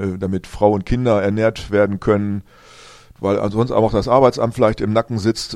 damit Frau und Kinder ernährt werden können, weil ansonsten auch das Arbeitsamt vielleicht im Nacken sitzt,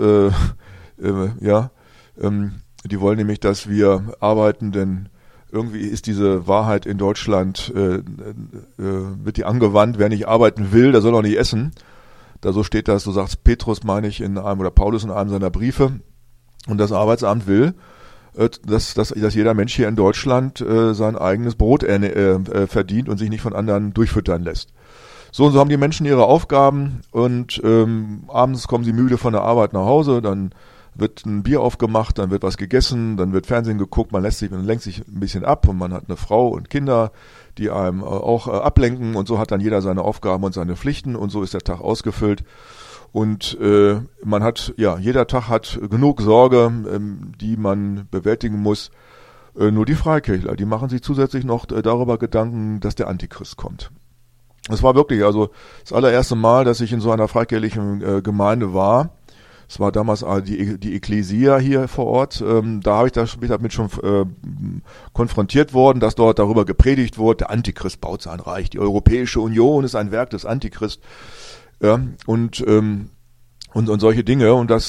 die wollen nämlich, dass wir arbeiten, denn irgendwie ist diese Wahrheit in Deutschland, wird die angewandt, wer nicht arbeiten will, der soll auch nicht essen. Da so steht das, so sagt Petrus, meine ich, in einem, oder Paulus in einem seiner Briefe. Und das Arbeitsamt will, dass jeder Mensch hier in Deutschland sein eigenes Brot verdient und sich nicht von anderen durchfüttern lässt. So und so haben die Menschen ihre Aufgaben und abends kommen sie müde von der Arbeit nach Hause, dann wird ein Bier aufgemacht, dann wird was gegessen, dann wird Fernsehen geguckt, man lenkt sich ein bisschen ab und man hat eine Frau und Kinder, die einem auch ablenken und so hat dann jeder seine Aufgaben und seine Pflichten und so ist der Tag ausgefüllt. Und jeder Tag hat genug Sorge, die man bewältigen muss. Nur die Freikirchler, die machen sich zusätzlich noch darüber Gedanken, dass der Antichrist kommt. Es war wirklich also das allererste Mal, dass ich in so einer freikirchlichen Gemeinde war. Es war damals die Ekklesia hier vor Ort. Da habe ich damit schon konfrontiert worden, dass dort darüber gepredigt wurde, der Antichrist baut sein Reich. Die Europäische Union ist ein Werk des Antichrist. Ja, und solche Dinge. Und es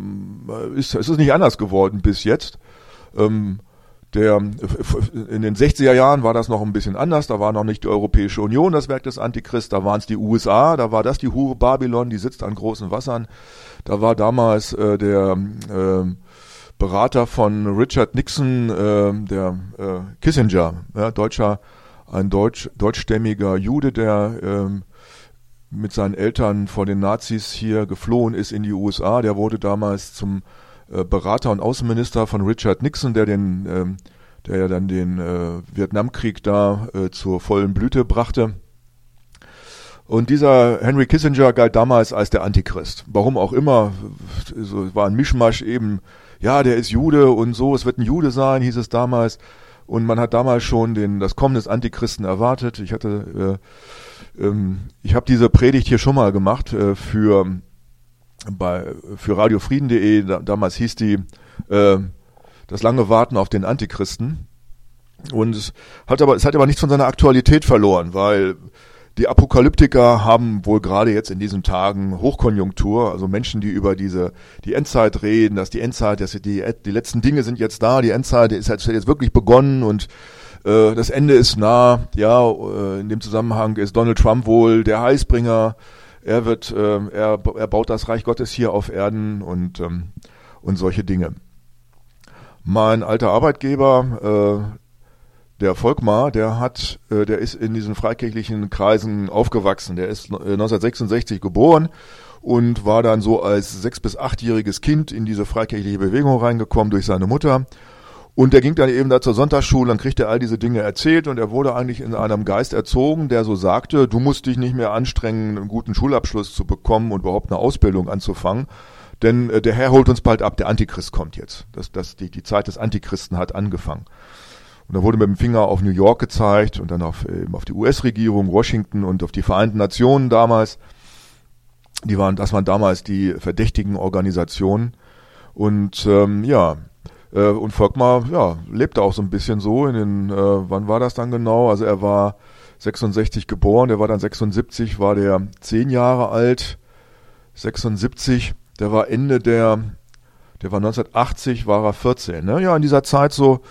ist nicht anders geworden bis jetzt. In den 60er Jahren war das noch ein bisschen anders, da war noch nicht die Europäische Union das Werk des Antichrist, da waren es die USA, da war das die Hure Babylon, die sitzt an großen Wassern. Da war damals der Berater von Richard Nixon, der Kissinger, ja, ein deutschstämmiger Jude, der mit seinen Eltern vor den Nazis hier geflohen ist in die USA. Der wurde damals zum Berater und Außenminister von Richard Nixon, der ja dann den Vietnamkrieg da zur vollen Blüte brachte. Und dieser Henry Kissinger galt damals als der Antichrist. Warum auch immer, so war ein Mischmasch eben, ja, der ist Jude und so, es wird ein Jude sein, hieß es damals. Und man hat damals schon das Kommen des Antichristen erwartet. Ich habe diese Predigt hier schon mal gemacht für radiofrieden.de. Damals hieß die das lange Warten auf den Antichristen. Und es hat aber nichts von seiner Aktualität verloren, weil die Apokalyptiker haben wohl gerade jetzt in diesen Tagen Hochkonjunktur, also Menschen, die über die Endzeit reden, dass die Endzeit, die letzten Dinge sind jetzt da, die Endzeit ist jetzt wirklich begonnen und das Ende ist nah. Ja, in dem Zusammenhang ist Donald Trump wohl der Heilsbringer. Er baut das Reich Gottes hier auf Erden und solche Dinge. Mein alter Arbeitgeber, der Volkmar, der ist in diesen freikirchlichen Kreisen aufgewachsen. Der ist 1966 geboren und war dann so als 6- bis 8-jähriges Kind in diese freikirchliche Bewegung reingekommen durch seine Mutter. Und der ging dann eben da zur Sonntagsschule, dann kriegte er all diese Dinge erzählt und er wurde eigentlich in einem Geist erzogen, der so sagte, du musst dich nicht mehr anstrengen, einen guten Schulabschluss zu bekommen und überhaupt eine Ausbildung anzufangen, denn der Herr holt uns bald ab, der Antichrist kommt jetzt. Die Zeit des Antichristen hat angefangen. Und da wurde mit dem Finger auf New York gezeigt und dann auf die US-Regierung, Washington und auf die Vereinten Nationen damals. Das waren damals die verdächtigen Organisationen. Und und Volkmar, lebte auch so ein bisschen so wann war das dann genau? Also er war 66 geboren, der war dann 76, war der 10 Jahre alt, 76, der war der war 1980, war er 14, ne? Ja, in dieser Zeit so,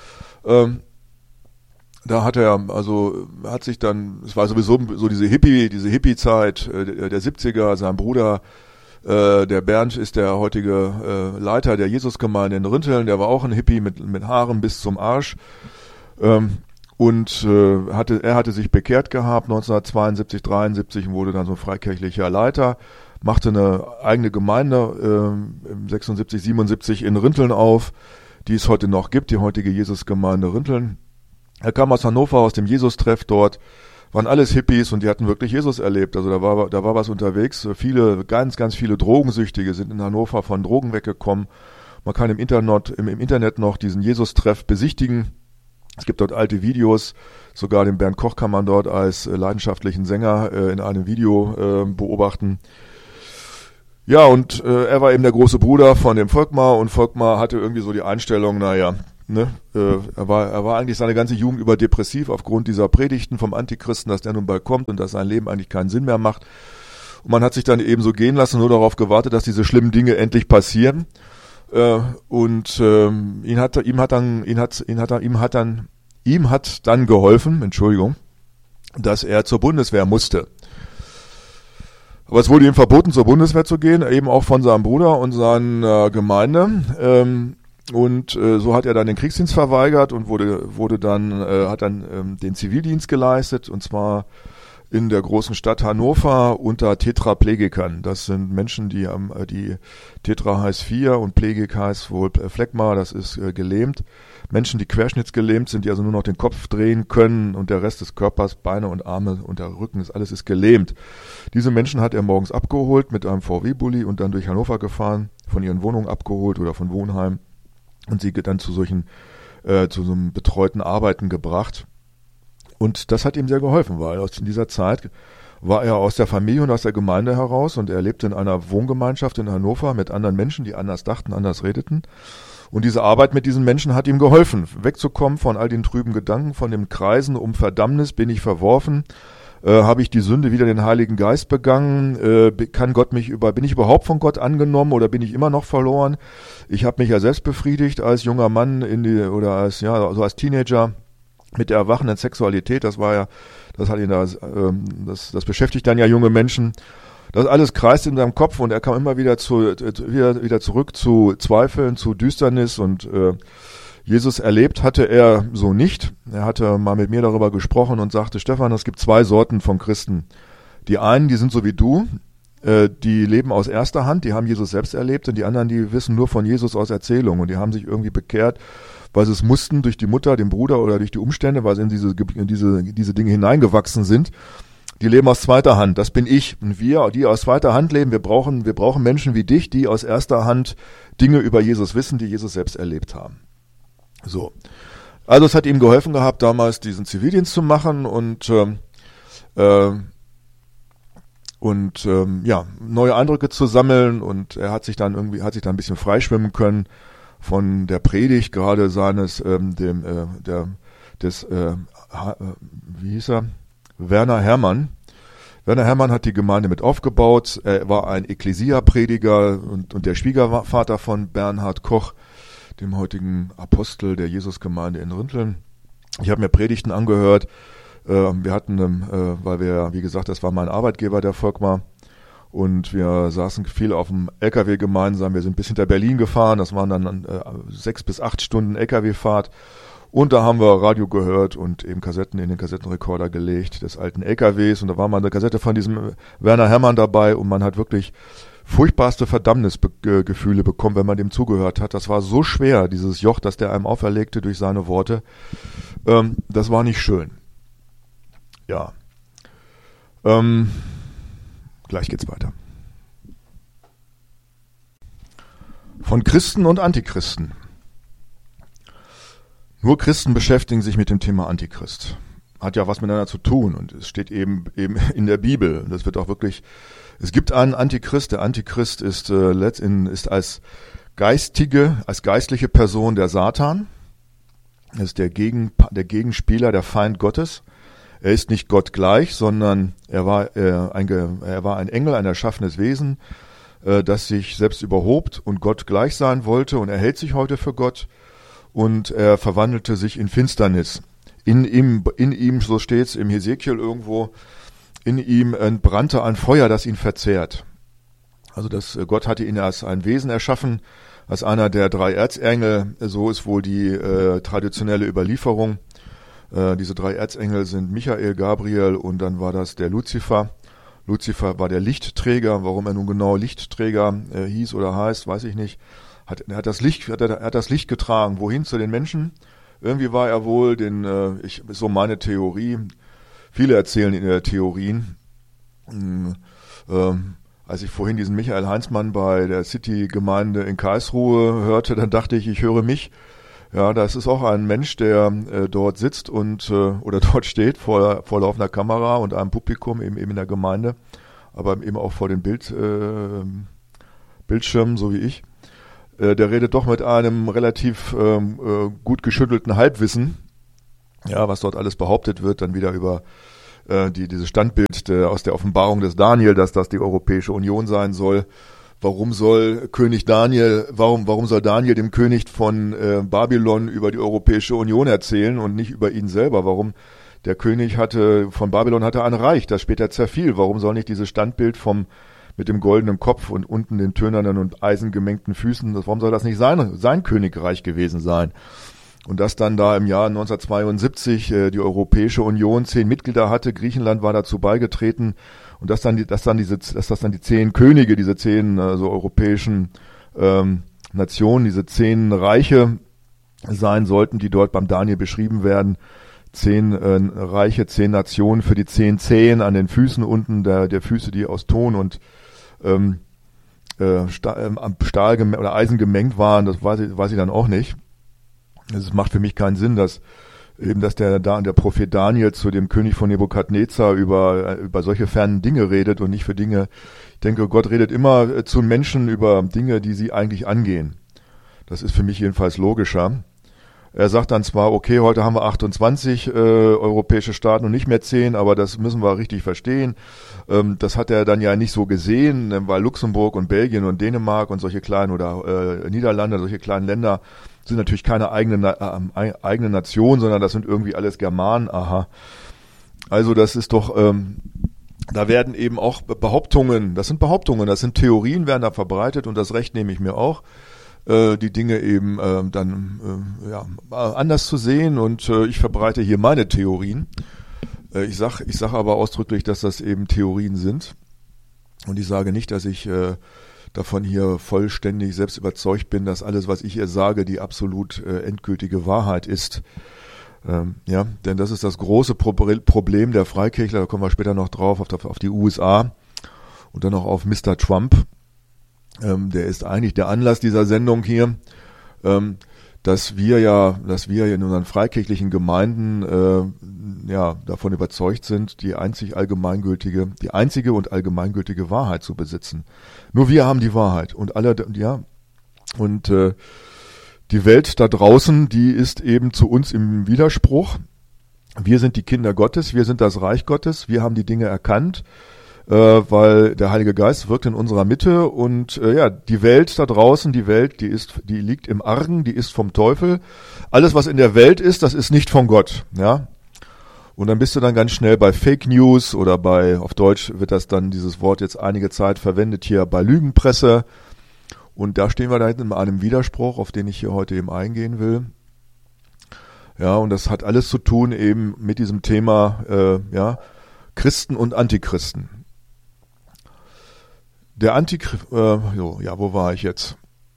da hat sich dann, es war sowieso so diese Hippie-Zeit der 70er, sein Bruder, der Bernd ist der heutige Leiter der Jesusgemeinde in Rinteln, der war auch ein Hippie mit Haaren bis zum Arsch. Er hatte sich bekehrt gehabt 1972, 73 und wurde dann so freikirchlicher Leiter, machte eine eigene Gemeinde 76, 77 in Rinteln auf, die es heute noch gibt, die heutige Jesusgemeinde Rinteln. Er kam aus Hannover, aus dem Jesus-Treff dort, waren alles Hippies und die hatten wirklich Jesus erlebt. Also da war was unterwegs. Ganz, ganz viele Drogensüchtige sind in Hannover von Drogen weggekommen. Man kann im Internet noch diesen Jesus-Treff besichtigen. Es gibt dort alte Videos. Sogar den Bernd Koch kann man dort als leidenschaftlichen Sänger in einem Video beobachten. Ja, und er war eben der große Bruder von dem Volkmar und Volkmar hatte irgendwie so die Einstellung, naja, Er war eigentlich seine ganze Jugend über depressiv aufgrund dieser Predigten vom Antichristen, dass der nun bald kommt und dass sein Leben eigentlich keinen Sinn mehr macht. Und man hat sich dann eben so gehen lassen, nur darauf gewartet, dass diese schlimmen Dinge endlich passieren. Ihm hat dann geholfen, Entschuldigung, dass er zur Bundeswehr musste. Aber es wurde ihm verboten, zur Bundeswehr zu gehen, eben auch von seinem Bruder und seiner Gemeinde. So hat er dann den Kriegsdienst verweigert und hat dann den Zivildienst geleistet, und zwar in der großen Stadt Hannover unter Tetraplegikern. Das sind Menschen, die Tetra heißt 4 und Plegik heißt wohl Phlegma, das ist gelähmt. Menschen, die querschnittsgelähmt sind, die also nur noch den Kopf drehen können und der Rest des Körpers, Beine und Arme und der Rücken, alles ist gelähmt. Diese Menschen hat er morgens abgeholt mit einem VW-Bulli und dann durch Hannover gefahren, von ihren Wohnungen abgeholt oder von Wohnheim und sie dann zu so einem betreuten Arbeiten gebracht. Und das hat ihm sehr geholfen, weil in dieser Zeit war er aus der Familie und aus der Gemeinde heraus und er lebte in einer Wohngemeinschaft in Hannover mit anderen Menschen, die anders dachten, anders redeten. Und diese Arbeit mit diesen Menschen hat ihm geholfen, wegzukommen von all den trüben Gedanken, von den Kreisen um Verdammnis, bin ich verworfen, habe ich die Sünde wider den Heiligen Geist begangen, bin ich überhaupt von Gott angenommen oder bin ich immer noch verloren? Ich habe mich ja selbst befriedigt als junger Mann als Teenager mit der erwachenden Sexualität, das beschäftigt dann ja junge Menschen. Das alles kreist in seinem Kopf und er kam immer wieder zurück zu Zweifeln, zu Düsternis und Jesus erlebt hatte er so nicht. Er hatte mal mit mir darüber gesprochen und sagte, Stefan, es gibt 2 Sorten von Christen. Die einen, die sind so wie du, die leben aus erster Hand, die haben Jesus selbst erlebt und die anderen, die wissen nur von Jesus aus Erzählung und die haben sich irgendwie bekehrt, weil sie es mussten durch die Mutter, den Bruder oder durch die Umstände, weil sie in diese Dinge hineingewachsen sind. Die leben aus zweiter Hand, das bin ich. Und wir, die aus zweiter Hand leben, wir brauchen Menschen wie dich, die aus erster Hand Dinge über Jesus wissen, die Jesus selbst erlebt haben. So. Also es hat ihm geholfen gehabt, damals diesen Zivildienst zu machen und neue Eindrücke zu sammeln und er hat sich dann ein bisschen freischwimmen können von der Predigt, gerade seines, wie hieß er? Werner Herrmann. Werner Herrmann hat die Gemeinde mit aufgebaut. Er war ein Ekklesia-Prediger und der Schwiegervater von Bernhard Koch, dem heutigen Apostel der Jesusgemeinde in Rinteln. Ich habe mir Predigten angehört. Wir hatten, weil wir, wie gesagt, das war mein Arbeitgeber, der Volkmar, und wir saßen viel auf dem LKW gemeinsam. Wir sind bis hinter Berlin gefahren. Das waren dann 6 bis 8 Stunden LKW-Fahrt. Und da haben wir Radio gehört und eben Kassetten in den Kassettenrekorder gelegt des alten LKWs. Und da war mal eine Kassette von diesem Werner Herrmann dabei und man hat wirklich furchtbarste Verdammnisgefühle bekommen, wenn man dem zugehört hat. Das war so schwer, dieses Joch, das der einem auferlegte durch seine Worte. Das war nicht schön. Ja. Gleich geht's weiter. Von Christen und Antichristen. Nur Christen beschäftigen sich mit dem Thema Antichrist. Hat ja was miteinander zu tun und es steht eben in der Bibel. Das wird auch wirklich, es gibt einen Antichrist. Der Antichrist ist als geistliche Person der Satan. Er ist der Gegenspieler, der Feind Gottes. Er ist nicht Gott gleich, sondern er war ein Engel, ein erschaffenes Wesen, das sich selbst überhob und Gott gleich sein wollte und er hält sich heute für Gott. Und er verwandelte sich in Finsternis. In ihm, so steht's im Hesekiel irgendwo, in ihm entbrannte ein Feuer, das ihn verzehrt. Also Gott hatte ihn als ein Wesen erschaffen, als einer der 3 Erzengel. So ist wohl die traditionelle Überlieferung. Diese 3 Erzengel sind Michael, Gabriel und dann war das der Luzifer. Luzifer war der Lichtträger. Warum er nun genau Lichtträger hieß oder heißt, weiß ich nicht. Er hat das Licht getragen. Wohin? Zu den Menschen? Irgendwie war er wohl ist so meine Theorie. Viele erzählen in der Theorien. Als ich vorhin diesen Michael Heinzmann bei der City-Gemeinde in Karlsruhe hörte, dann dachte ich höre mich. Ja, das ist auch ein Mensch, der dort sitzt oder dort steht vor laufender Kamera und einem Publikum eben in der Gemeinde, aber eben auch vor den Bildschirmen, so wie ich. der redet doch mit einem relativ gut geschüttelten Halbwissen, ja, was dort alles behauptet wird, dann wieder über dieses Standbild aus der Offenbarung des Daniel, dass das die Europäische Union sein soll. Warum soll Daniel dem König von Babylon über die Europäische Union erzählen und nicht über ihn selber? Warum der König von Babylon hatte ein Reich, das später zerfiel. Warum soll nicht dieses Standbild mit dem goldenen Kopf und unten den tönernen und eisengemengten Füßen, warum soll das nicht sein Königreich gewesen sein? Und dass dann da im Jahr 1972 die Europäische Union 10 Mitglieder hatte, Griechenland war dazu beigetreten, und dass das dann die 10 Könige, diese 10 europäischen Nationen, diese 10 Reiche sein sollten, die dort beim Daniel beschrieben werden. 10 Reiche, 10 Nationen für die 10 Zehen an den Füßen unten, der Füße, die aus Ton und Stahl oder Eisen gemengt waren, das weiß ich dann auch nicht. Es macht für mich keinen Sinn, dass der Prophet Daniel zu dem König von Nebukadnezar über solche fernen Dinge redet und nicht für Dinge. Ich denke, Gott redet immer zu Menschen über Dinge, die sie eigentlich angehen. Das ist für mich jedenfalls logischer. Er sagt dann zwar, okay, heute haben wir 28 europäische Staaten und nicht mehr 10, aber das müssen wir richtig verstehen. Das hat er dann ja nicht so gesehen, weil Luxemburg und Belgien und Dänemark und solche kleinen oder Niederlande, solche kleinen Länder sind natürlich keine eigene Nation, sondern das sind irgendwie alles Germanen. Aha. Also das ist doch, da werden eben auch Behauptungen, das sind Theorien, werden da verbreitet und das Recht nehme ich mir auch, die Dinge eben anders zu sehen und ich verbreite hier meine Theorien. Ich sag aber ausdrücklich, dass das eben Theorien sind und ich sage nicht, dass ich davon hier vollständig selbst überzeugt bin, dass alles, was ich hier sage, die absolut endgültige Wahrheit ist. Denn das ist das große Problem der Freikirchler, da kommen wir später noch drauf, auf die USA und dann noch auf Mr. Trump. Der ist eigentlich der Anlass dieser Sendung hier, dass wir ja in unseren freikirchlichen Gemeinden davon überzeugt sind, die einzige und allgemeingültige Wahrheit zu besitzen. Nur wir haben die Wahrheit und die Welt da draußen, die ist eben zu uns im Widerspruch. Wir sind die Kinder Gottes, wir sind das Reich Gottes, wir haben die Dinge erkannt, weil der Heilige Geist wirkt in unserer Mitte und die Welt da draußen, die liegt im Argen, die ist vom Teufel. Alles, was in der Welt ist, das ist nicht von Gott, ja. Und dann bist du dann ganz schnell bei Fake News oder auf Deutsch wird das dann dieses Wort jetzt einige Zeit verwendet hier bei Lügenpresse. Und da stehen wir da hinten in einem Widerspruch, auf den ich hier heute eben eingehen will. Ja, und das hat alles zu tun eben mit diesem Thema, Christen und Antichristen. Wo war ich jetzt?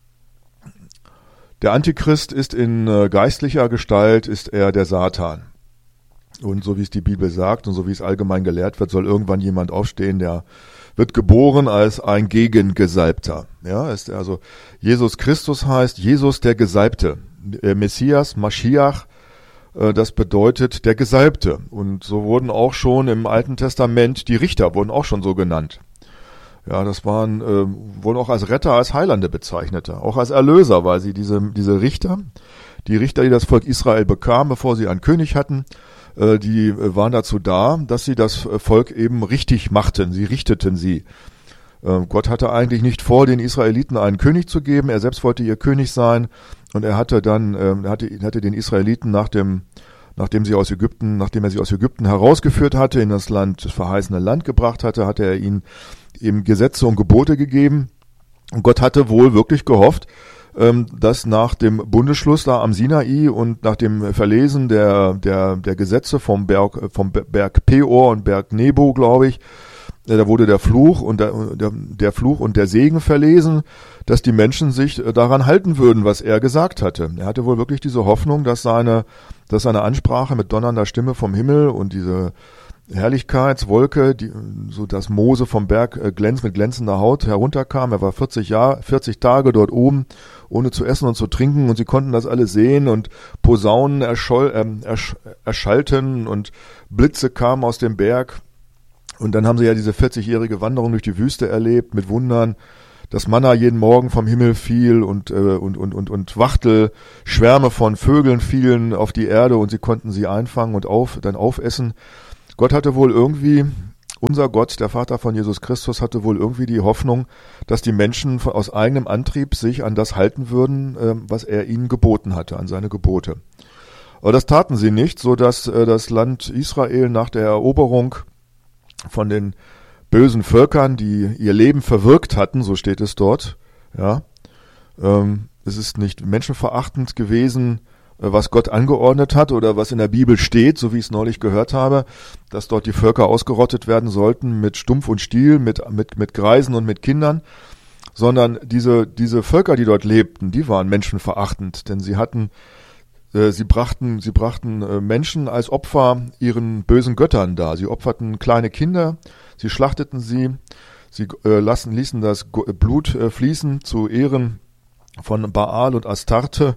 Der Antichrist ist in geistlicher Gestalt, ist er der Satan. Und so wie es die Bibel sagt und so wie es allgemein gelehrt wird, soll irgendwann jemand aufstehen, der wird geboren als ein Gegengesalbter. Ja, also Jesus Christus heißt Jesus der Gesalbte. Messias, Maschiach, das bedeutet der Gesalbte. Und so wurden auch schon im Alten Testament die Richter wurden auch schon so genannt. Ja, das wurden auch als Retter, als Heilande bezeichnete, auch als Erlöser, weil sie diese Richter, die das Volk Israel bekam, bevor sie einen König hatten, die waren dazu da, dass sie das Volk eben richtig machten, sie richteten sie. Gott hatte eigentlich nicht vor, den Israeliten einen König zu geben, er selbst wollte ihr König sein und er hatte den Israeliten, nachdem er sie aus Ägypten herausgeführt hatte, in das verheißene Land gebracht hatte, hatte er ihnen eben Gesetze und Gebote gegeben. Und Gott hatte wohl wirklich gehofft, dass nach dem Bundesschluss da am Sinai und nach dem Verlesen der Gesetze vom Berg Peor und Berg Nebo, glaube ich, da wurde der Fluch und der Fluch und der Segen verlesen, dass die Menschen sich daran halten würden, was er gesagt hatte. Er hatte wohl wirklich diese Hoffnung, dass seine Ansprache mit donnernder Stimme vom Himmel und diese Herrlichkeitswolke, so dass Mose vom Berg mit glänzender Haut herunterkam. Er war 40 Tage dort oben, ohne zu essen und zu trinken, und sie konnten das alles sehen und Posaunen erschallten und Blitze kamen aus dem Berg. Und dann haben sie ja diese 40-jährige Wanderung durch die Wüste erlebt mit Wundern. das Manna jeden Morgen vom Himmel fiel und Wachtel, Schwärme von Vögeln fielen auf die Erde und sie konnten sie einfangen und dann aufessen. Gott hatte wohl irgendwie, unser Gott, der Vater von Jesus Christus, hatte wohl irgendwie die Hoffnung, dass die Menschen aus eigenem Antrieb sich an das halten würden, was er ihnen geboten hatte, an seine Gebote. Aber das taten sie nicht, so dass das Land Israel nach der Eroberung von den bösen Völkern, die ihr Leben verwirkt hatten, so steht es dort, ja, es ist nicht menschenverachtend gewesen, was Gott angeordnet hat oder was in der Bibel steht, so wie ich es neulich gehört habe, dass dort die Völker ausgerottet werden sollten mit Stumpf und Stiel, mit Greisen und mit Kindern, sondern diese Völker, die dort lebten, die waren menschenverachtend, denn sie brachten Menschen als Opfer ihren bösen Göttern dar. Sie opferten kleine Kinder, sie schlachteten sie ließen das Blut fließen zu Ehren von Baal und Astarte.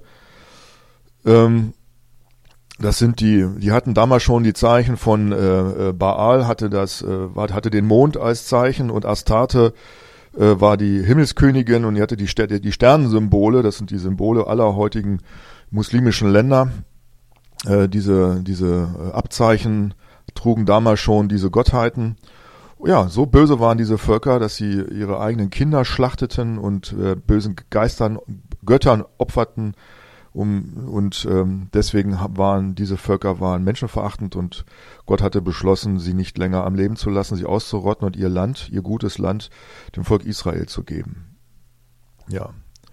Das sind die hatten damals schon die Zeichen von Baal hatte den Mond als Zeichen und Astarte war die Himmelskönigin und die hatte die Sternensymbole, das sind die Symbole aller heutigen muslimischen Länder. Diese Abzeichen trugen damals schon diese Gottheiten. Ja, so böse waren diese Völker, dass sie ihre eigenen Kinder schlachteten und bösen Göttern opferten. Deswegen waren diese Völker menschenverachtend und Gott hatte beschlossen, sie nicht länger am Leben zu lassen, sie auszurotten und ihr gutes Land, dem Volk Israel zu geben. Ja.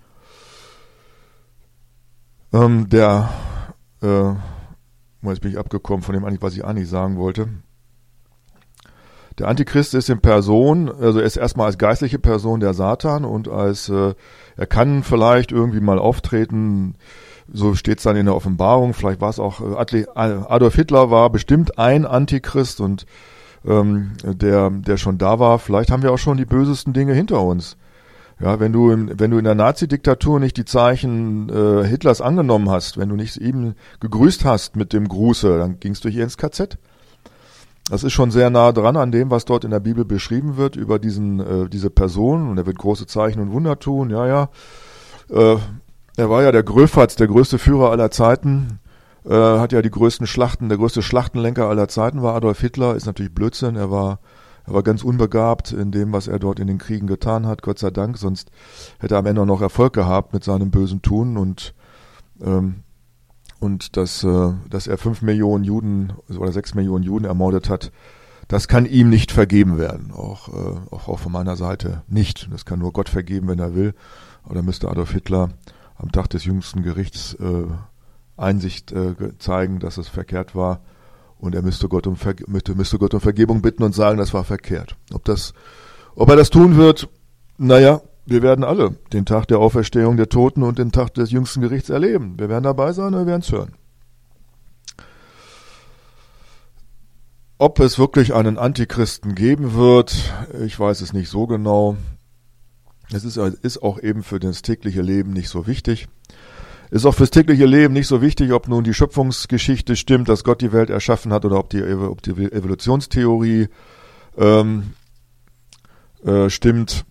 Jetzt bin ich abgekommen von dem, was ich eigentlich sagen wollte. Der Antichrist ist in Person, also er ist erstmal als geistliche Person der Satan und er kann vielleicht irgendwie mal auftreten, so steht es dann in der Offenbarung, vielleicht war es auch, Adolf Hitler war bestimmt ein Antichrist und der schon da war, vielleicht haben wir auch schon die bösesten Dinge hinter uns. Ja, wenn du in der Nazi-Diktatur nicht die Zeichen Hitlers angenommen hast, wenn du nicht ihm gegrüßt hast mit dem Gruße, dann gingst du hier ins KZ. Das ist schon sehr nah dran an dem, was dort in der Bibel beschrieben wird über diese Person und er wird große Zeichen und Wunder tun. Ja. Er war ja der Gröfatz, der größte Führer aller Zeiten, hat ja die größten Schlachten, der größte Schlachtenlenker aller Zeiten war Adolf Hitler, ist natürlich Blödsinn, er war ganz unbegabt in dem, was er dort in den Kriegen getan hat, Gott sei Dank, sonst hätte er am Ende noch Erfolg gehabt mit seinem bösen Tun und dass er 5 Millionen Juden oder 6 Millionen Juden ermordet hat, das kann ihm nicht vergeben werden, auch von meiner Seite nicht. Das kann nur Gott vergeben, wenn er will. Aber da müsste Adolf Hitler am Tag des jüngsten Gerichts Einsicht zeigen, dass es verkehrt war. Und er müsste Gott um Vergebung bitten und sagen, das war verkehrt. Ob er das tun wird, naja, wir werden alle den Tag der Auferstehung der Toten und den Tag des jüngsten Gerichts erleben. Wir werden dabei sein und wir werden es hören. Ob es wirklich einen Antichristen geben wird, ich weiß es nicht so genau. Es ist auch eben für das tägliche Leben nicht so wichtig. Ist auch fürs tägliche Leben nicht so wichtig, ob nun die Schöpfungsgeschichte stimmt, dass Gott die Welt erschaffen hat oder ob die Evolutionstheorie stimmt.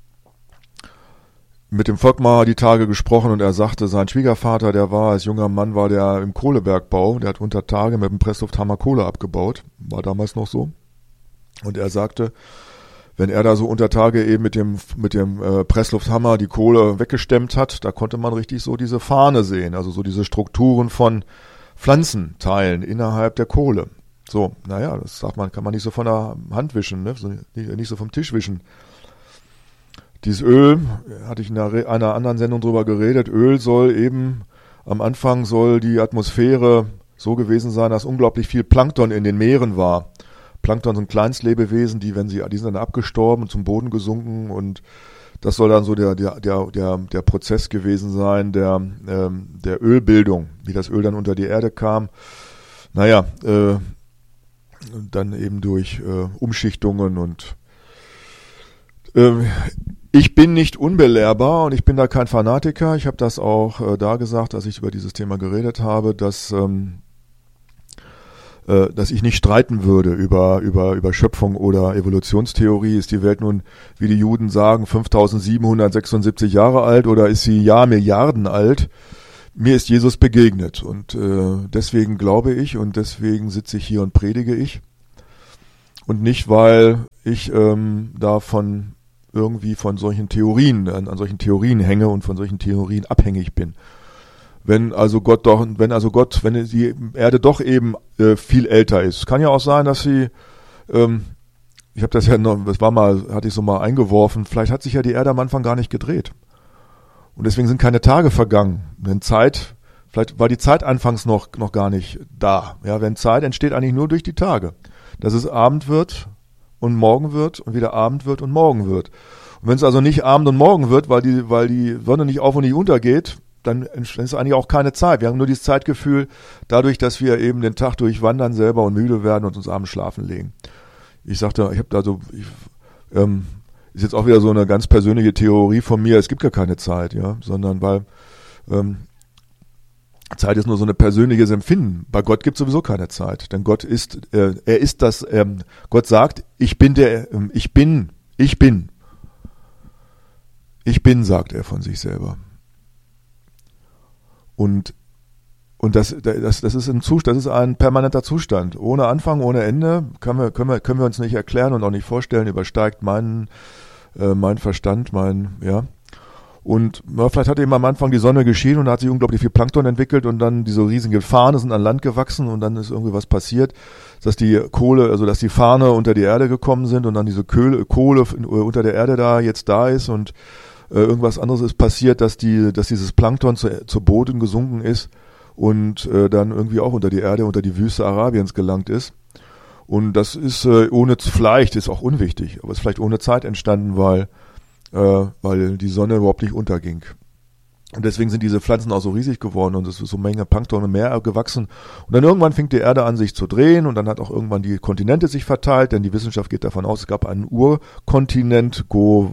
Mit dem Volkmar die Tage gesprochen und er sagte, sein Schwiegervater, als junger Mann war der im Kohlebergbau, der hat unter Tage mit dem Presslufthammer Kohle abgebaut, war damals noch so. Und er sagte, wenn er da so unter Tage eben mit dem Presslufthammer die Kohle weggestemmt hat, da konnte man richtig so diese Fahne sehen, also so diese Strukturen von Pflanzenteilen innerhalb der Kohle. So, naja, das kann man nicht so von der Hand wischen, ne? Nicht so vom Tisch wischen. Dieses Öl, hatte ich in einer anderen Sendung drüber geredet, Öl am Anfang soll die Atmosphäre so gewesen sein, dass unglaublich viel Plankton in den Meeren war. Plankton sind Kleinstlebewesen, die sind dann abgestorben, zum Boden gesunken und das soll dann so der Prozess gewesen sein, der Ölbildung, wie das Öl dann unter die Erde kam. Naja, dann eben durch Umschichtungen und ich bin nicht unbelehrbar und ich bin da kein Fanatiker. Ich habe das auch da gesagt, als ich über dieses Thema geredet habe, dass dass ich nicht streiten würde über Schöpfung oder Evolutionstheorie. Ist die Welt nun, wie die Juden sagen, 5776 Jahre alt oder ist sie Milliarden alt? Mir ist Jesus begegnet und deswegen glaube ich und deswegen sitze ich hier und predige ich. Und nicht, weil ich davon irgendwie von solchen Theorien, an solchen Theorien hänge und von solchen Theorien abhängig bin. Wenn die Erde doch eben viel älter ist. Kann ja auch sein, dass sie, ich habe das ja noch, hatte ich so mal eingeworfen, vielleicht hat sich ja die Erde am Anfang gar nicht gedreht. Und deswegen sind keine Tage vergangen. Denn vielleicht war die Zeit anfangs noch gar nicht da. Ja, wenn Zeit entsteht eigentlich nur durch die Tage. Dass es Abend wird und morgen wird und wieder Abend wird und morgen wird. Und wenn es also nicht Abend und morgen wird, weil die Sonne nicht auf und nicht untergeht, dann ist eigentlich auch keine Zeit. Wir haben nur dieses Zeitgefühl dadurch, dass wir eben den Tag durchwandern selber und müde werden und uns abends schlafen legen. Ist jetzt auch wieder so eine ganz persönliche Theorie von mir, es gibt gar keine Zeit, ja, sondern weil Zeit ist nur so ein persönliches Empfinden. Bei Gott gibt es sowieso keine Zeit, denn Gott Gott sagt, ich bin, sagt er von sich selber. Und das ist ein permanenter Zustand. Ohne Anfang, ohne Ende können wir uns nicht erklären und auch nicht vorstellen, übersteigt mein Verstand, Und vielleicht hat eben am Anfang die Sonne geschienen und da hat sich unglaublich viel Plankton entwickelt und dann diese riesigen Farne sind an Land gewachsen und dann ist irgendwie was passiert, dass die Farne unter die Erde gekommen sind und dann diese Kohle unter der Erde jetzt da ist und irgendwas anderes ist passiert, dass dieses Plankton zu Boden gesunken ist und dann irgendwie auch unter die Erde, unter die Wüste Arabiens gelangt ist. Und das ist vielleicht ist auch unwichtig, aber ist vielleicht ohne Zeit entstanden, weil die Sonne überhaupt nicht unterging. Und deswegen sind diese Pflanzen auch so riesig geworden und es ist so eine Menge Plankton im Meer gewachsen. Und dann irgendwann fing die Erde an, sich zu drehen und dann hat auch irgendwann die Kontinente sich verteilt, denn die Wissenschaft geht davon aus, es gab einen Urkontinent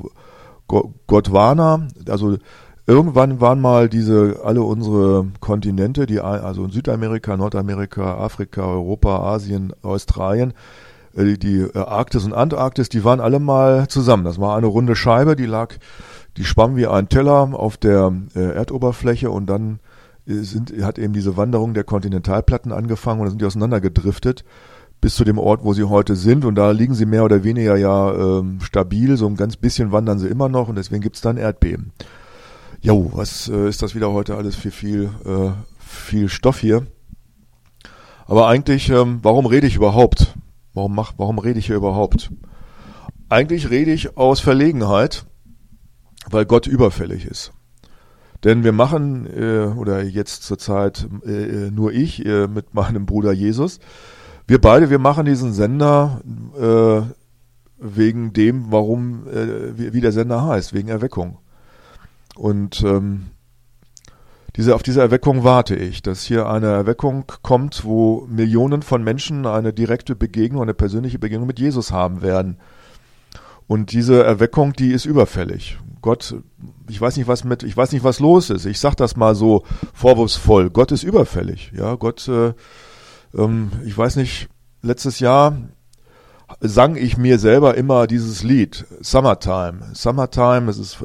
Gondwana, also irgendwann waren mal alle unsere Kontinente, also Südamerika, Nordamerika, Afrika, Europa, Asien, Australien, die Arktis und Antarktis, die waren alle mal zusammen. Das war eine runde Scheibe, die schwamm wie ein Teller auf der Erdoberfläche und dann hat eben diese Wanderung der Kontinentalplatten angefangen und dann sind die auseinandergedriftet bis zu dem Ort, wo sie heute sind und da liegen sie mehr oder weniger stabil, so ein ganz bisschen wandern sie immer noch und deswegen gibt's dann Erdbeben. Jo, was ist das wieder heute alles für viel Stoff hier? Aber eigentlich, warum rede ich überhaupt? Warum rede ich hier überhaupt? Eigentlich rede ich aus Verlegenheit, weil Gott überfällig ist. Denn wir machen, oder jetzt zurzeit nur ich mit meinem Bruder Jesus, wir machen diesen Sender wegen dem, wie der Sender heißt, wegen Erweckung. Und auf diese Erweckung warte ich, dass hier eine Erweckung kommt, wo Millionen von Menschen eine direkte Begegnung, eine persönliche Begegnung mit Jesus haben werden. Und diese Erweckung, die ist überfällig. Gott, ich weiß nicht, was los ist. Ich sag das mal so vorwurfsvoll. Gott ist überfällig. Ja, Gott, ich weiß nicht, letztes Jahr sang ich mir selber immer dieses Lied, Summertime. Summertime, es ist,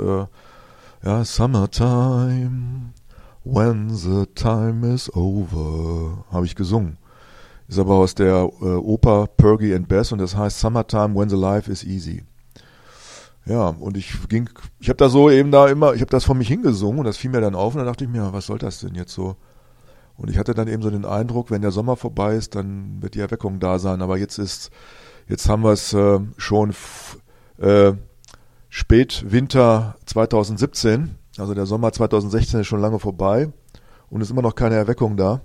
Summertime, when the time is over, habe ich gesungen. Ist aber aus der Oper Porgy and Bess und das heißt Summertime, when the life is easy. Ja, und ich habe das vor mich hingesungen und das fiel mir dann auf und dann dachte ich mir, was soll das denn jetzt so? Und ich hatte dann eben so den Eindruck, wenn der Sommer vorbei ist, dann wird die Erweckung da sein. Aber jetzt haben wir es schon Spätwinter 2017, also der Sommer 2016 ist schon lange vorbei und ist immer noch keine Erweckung da.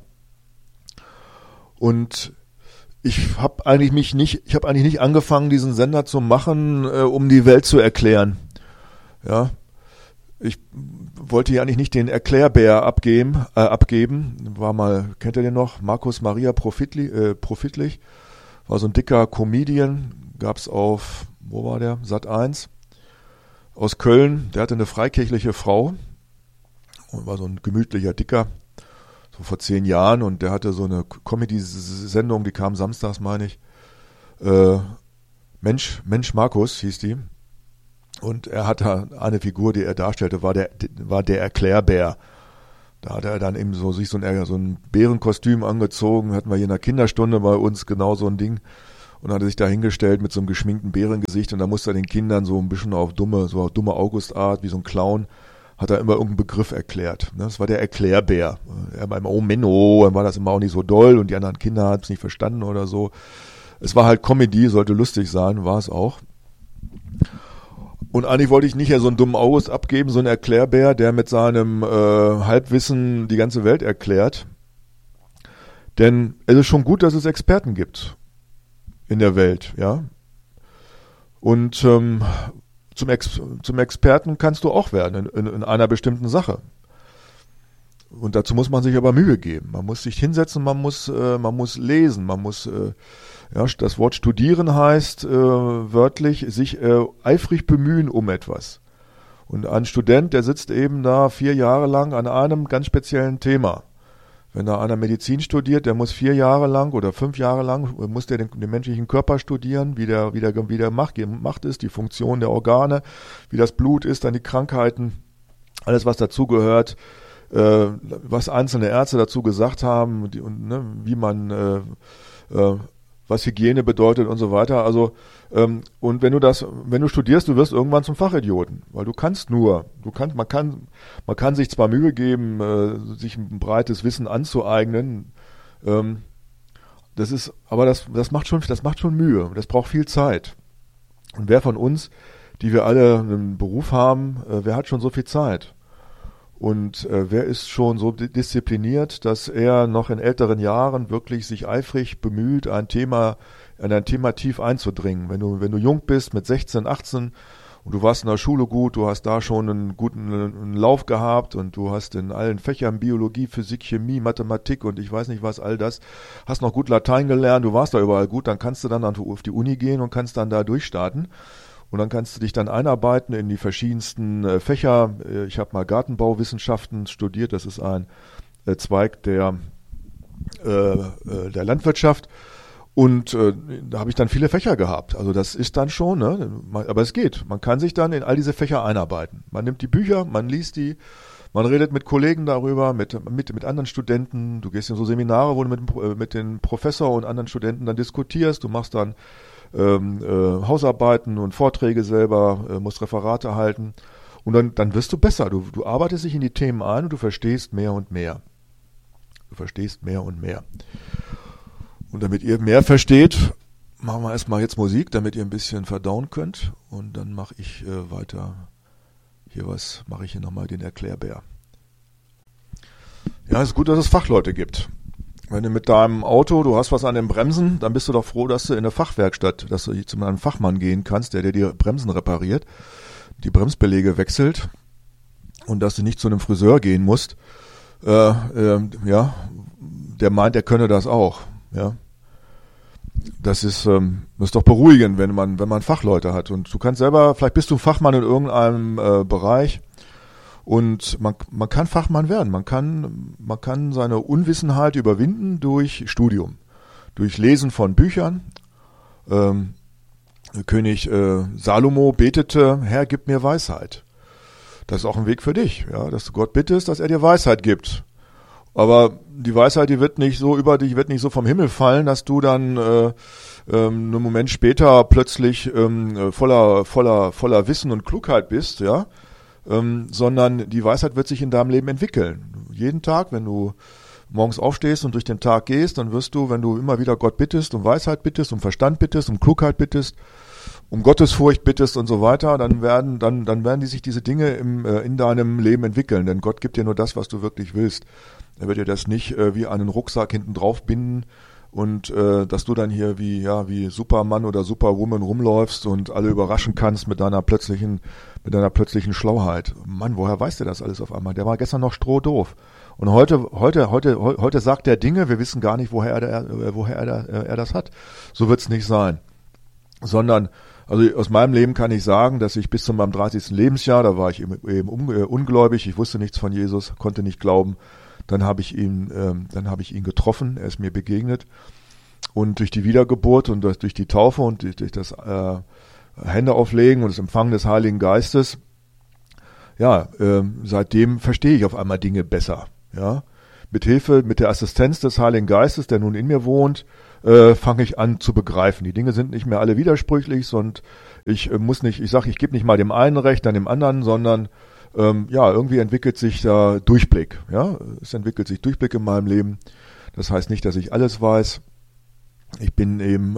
Und ich habe eigentlich nicht angefangen, diesen Sender zu machen, um die Welt zu erklären. Ja, ich wollte ja eigentlich nicht den Erklärbär abgeben. Kennt ihr den noch? Markus Maria Profitlich. War so ein dicker Comedian. Gab's auf, wo war der? Sat.1. Aus Köln. Der hatte eine freikirchliche Frau. Und war so ein gemütlicher, dicker. so vor 10 Jahren, und der hatte so eine Comedy-Sendung, die kam samstags, meine ich. Mensch Markus hieß die. Und er hatte eine Figur, die er darstellte, war der Erklärbär. Da hat er dann eben sich so ein Bärenkostüm angezogen, hatten wir hier in der Kinderstunde bei uns genau so ein Ding, und hatte sich da hingestellt mit so einem geschminkten Bärengesicht, und da musste er den Kindern so ein bisschen auf dumme Augustart, wie so ein Clown, hat er immer irgendeinen Begriff erklärt. Das war der Erklärbär. Er war immer, oh Menno, dann war das immer auch nicht so doll, und die anderen Kinder haben es nicht verstanden oder so. Es war halt Comedy, sollte lustig sein, war es auch. Und eigentlich wollte ich nicht so einen dummen August abgeben, so einen Erklärbär, der mit seinem Halbwissen die ganze Welt erklärt. Denn es ist schon gut, dass es Experten gibt in der Welt, ja. Und zum Experten kannst du auch werden in einer bestimmten Sache. Und dazu muss man sich aber Mühe geben. Man muss sich hinsetzen, man muss lesen, man muss das Wort studieren heißt wörtlich sich eifrig bemühen um etwas. Und ein Student, der sitzt eben da 4 Jahre lang an einem ganz speziellen Thema. Wenn da einer Medizin studiert, der muss 4 Jahre lang oder 5 Jahre lang, muss der den menschlichen Körper studieren, wie der Macht ist, die Funktion der Organe, wie das Blut ist, dann die Krankheiten, alles was dazugehört, was einzelne Ärzte dazu gesagt haben, wie man was Hygiene bedeutet und so weiter. Also und wenn du studierst, du wirst irgendwann zum Fachidioten, weil man kann sich zwar Mühe geben, sich ein breites Wissen anzueignen, das macht schon Mühe, das braucht viel Zeit. Und wer von uns, die wir alle einen Beruf haben, wer hat schon so viel Zeit? Und wer ist schon so diszipliniert, dass er noch in älteren Jahren wirklich sich eifrig bemüht, in ein Thema tief einzudringen? Wenn du jung bist, mit 16, 18, und du warst in der Schule gut, du hast da schon einen guten Lauf gehabt, und du hast in allen Fächern Biologie, Physik, Chemie, Mathematik und ich weiß nicht was, all das, hast noch gut Latein gelernt, du warst da überall gut, dann kannst du dann auf die Uni gehen und kannst dann da durchstarten. Und dann kannst du dich dann einarbeiten in die verschiedensten Fächer. Ich habe mal Gartenbauwissenschaften studiert. Das ist ein Zweig der Landwirtschaft. Und da habe ich dann viele Fächer gehabt. Also das ist dann schon, ne? Aber es geht. Man kann sich dann in all diese Fächer einarbeiten. Man nimmt die Bücher, man liest die, man redet mit Kollegen darüber, mit anderen Studenten. Du gehst in so Seminare, wo du mit den Professor und anderen Studenten dann diskutierst. Du machst dann Hausarbeiten und Vorträge selber, musst Referate halten, und dann wirst du besser. Du arbeitest dich in die Themen ein und du verstehst mehr und mehr. Und damit ihr mehr versteht, machen wir erstmal jetzt Musik, damit ihr ein bisschen verdauen könnt, und dann mache ich weiter. Mache ich hier nochmal den Erklärbär. Ja, es ist gut, dass es Fachleute gibt. Wenn du mit deinem Auto, du hast was an den Bremsen, dann bist du doch froh, dass du in der Fachwerkstatt, dass du zu einem Fachmann gehen kannst, der dir die Bremsen repariert, die Bremsbeläge wechselt, und dass du nicht zu einem Friseur gehen musst. Der meint, er könne das auch. Ja, das ist doch beruhigend, wenn man Fachleute hat. Und du kannst selber, vielleicht bist du Fachmann in irgendeinem Bereich. Und man kann Fachmann werden, man kann seine Unwissenheit überwinden durch Studium, durch Lesen von Büchern. König Salomo betete: Herr, gib mir Weisheit. Das ist auch ein Weg für dich, ja, dass du Gott bittest, dass er dir Weisheit gibt. Aber die Weisheit, die wird nicht so vom Himmel fallen, dass du dann einen Moment später plötzlich voller Wissen und Klugheit bist, ja. Sondern die Weisheit wird sich in deinem Leben entwickeln. Jeden Tag, wenn du morgens aufstehst und durch den Tag gehst, dann wirst du, wenn du immer wieder Gott bittest, um Weisheit bittest, um Verstand bittest, um Klugheit bittest, um Gottesfurcht bittest und so weiter, dann werden sich diese Dinge in deinem Leben entwickeln. Denn Gott gibt dir nur das, was du wirklich willst. Er wird dir das nicht wie einen Rucksack hinten drauf binden, und dass du dann hier wie Superman oder Superwoman rumläufst und alle überraschen kannst mit deiner plötzlichen Schlauheit. Mann, woher weiß der das alles auf einmal? Der war gestern noch strohdoof. Und heute sagt er Dinge, wir wissen gar nicht, woher er das hat. So wird's nicht sein. Sondern, also aus meinem Leben kann ich sagen, dass ich bis zu meinem 30. Lebensjahr, da war ich eben ungläubig, ich wusste nichts von Jesus, konnte nicht glauben, Dann habe ich ihn getroffen, er ist mir begegnet. Und durch die Wiedergeburt und durch die Taufe und durch das Händeauflegen und das Empfangen des Heiligen Geistes, seitdem verstehe ich auf einmal Dinge besser. Ja, mit der Assistenz des Heiligen Geistes, der nun in mir wohnt, fange ich an zu begreifen. Die Dinge sind nicht mehr alle widersprüchlich, und ich gebe nicht mal dem einen recht, dann dem anderen, sondern irgendwie entwickelt sich da Durchblick. Ja, es entwickelt sich Durchblick in meinem Leben. Das heißt nicht, dass ich alles weiß. Ich bin eben,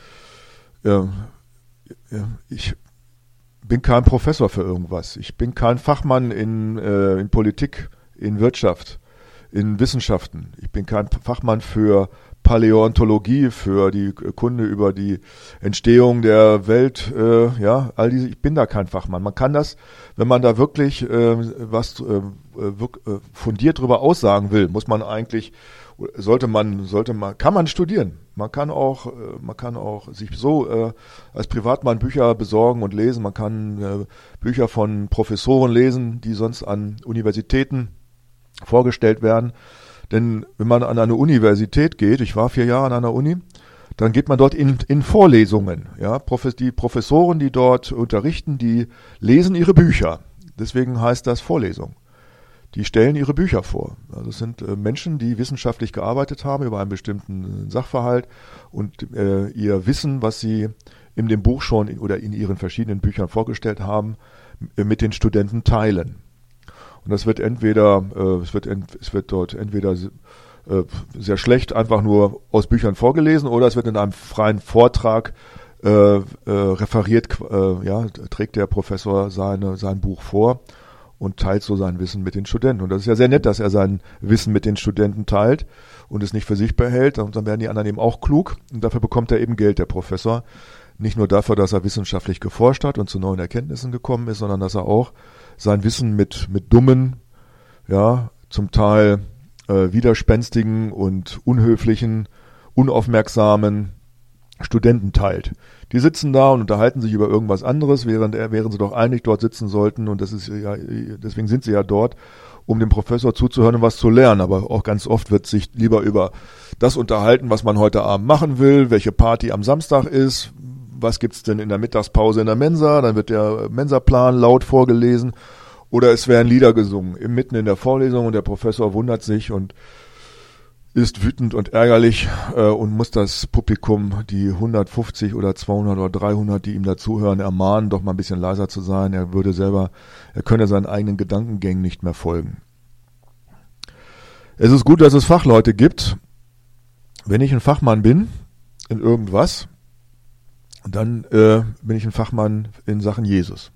ich bin kein Professor für irgendwas. Ich bin kein Fachmann in Politik, in Wirtschaft, in Wissenschaften. Ich bin kein Fachmann für Paläontologie, für die Kunde über die Entstehung der Welt, all diese. Ich bin da kein Fachmann. Man kann das, wenn man da wirklich fundiert drüber aussagen will, kann man studieren. Man kann auch sich so als Privatmann Bücher besorgen und lesen. Man kann Bücher von Professoren lesen, die sonst an Universitäten vorgestellt werden. Denn wenn man an eine Universität geht, ich war 4 Jahre an einer Uni, dann geht man dort in Vorlesungen. Ja, die Professoren, die dort unterrichten, die lesen ihre Bücher. Deswegen heißt das Vorlesung. Die stellen ihre Bücher vor. Also es sind Menschen, die wissenschaftlich gearbeitet haben über einen bestimmten Sachverhalt und ihr Wissen, was sie in dem Buch schon oder in ihren verschiedenen Büchern vorgestellt haben, mit den Studenten teilen. Und das wird dort entweder sehr schlecht einfach nur aus Büchern vorgelesen, oder es wird in einem freien Vortrag referiert, trägt der Professor sein Buch vor und teilt so sein Wissen mit den Studenten. Und das ist ja sehr nett, dass er sein Wissen mit den Studenten teilt und es nicht für sich behält. Und dann werden die anderen eben auch klug. Und dafür bekommt er eben Geld, der Professor. Nicht nur dafür, dass er wissenschaftlich geforscht hat und zu neuen Erkenntnissen gekommen ist, sondern dass er auch sein Wissen mit dummen, zum Teil widerspenstigen und unhöflichen, unaufmerksamen Studenten teilt. Die sitzen da und unterhalten sich über irgendwas anderes, während sie doch eigentlich dort sitzen sollten, und deswegen sind sie ja dort, um dem Professor zuzuhören und was zu lernen. Aber auch ganz oft wird sich lieber über das unterhalten, was man heute Abend machen will, welche Party am Samstag ist, was gibt's denn in der Mittagspause in der Mensa, dann wird der Mensaplan laut vorgelesen, oder es werden Lieder gesungen, mitten in der Vorlesung, und der Professor wundert sich und ist wütend und ärgerlich und muss das Publikum, die 150 oder 200 oder 300, die ihm dazuhören, ermahnen, doch mal ein bisschen leiser zu sein. Er könne seinen eigenen Gedankengängen nicht mehr folgen. Es ist gut, dass es Fachleute gibt. Wenn ich ein Fachmann bin in irgendwas, dann bin ich ein Fachmann in Sachen Jesus.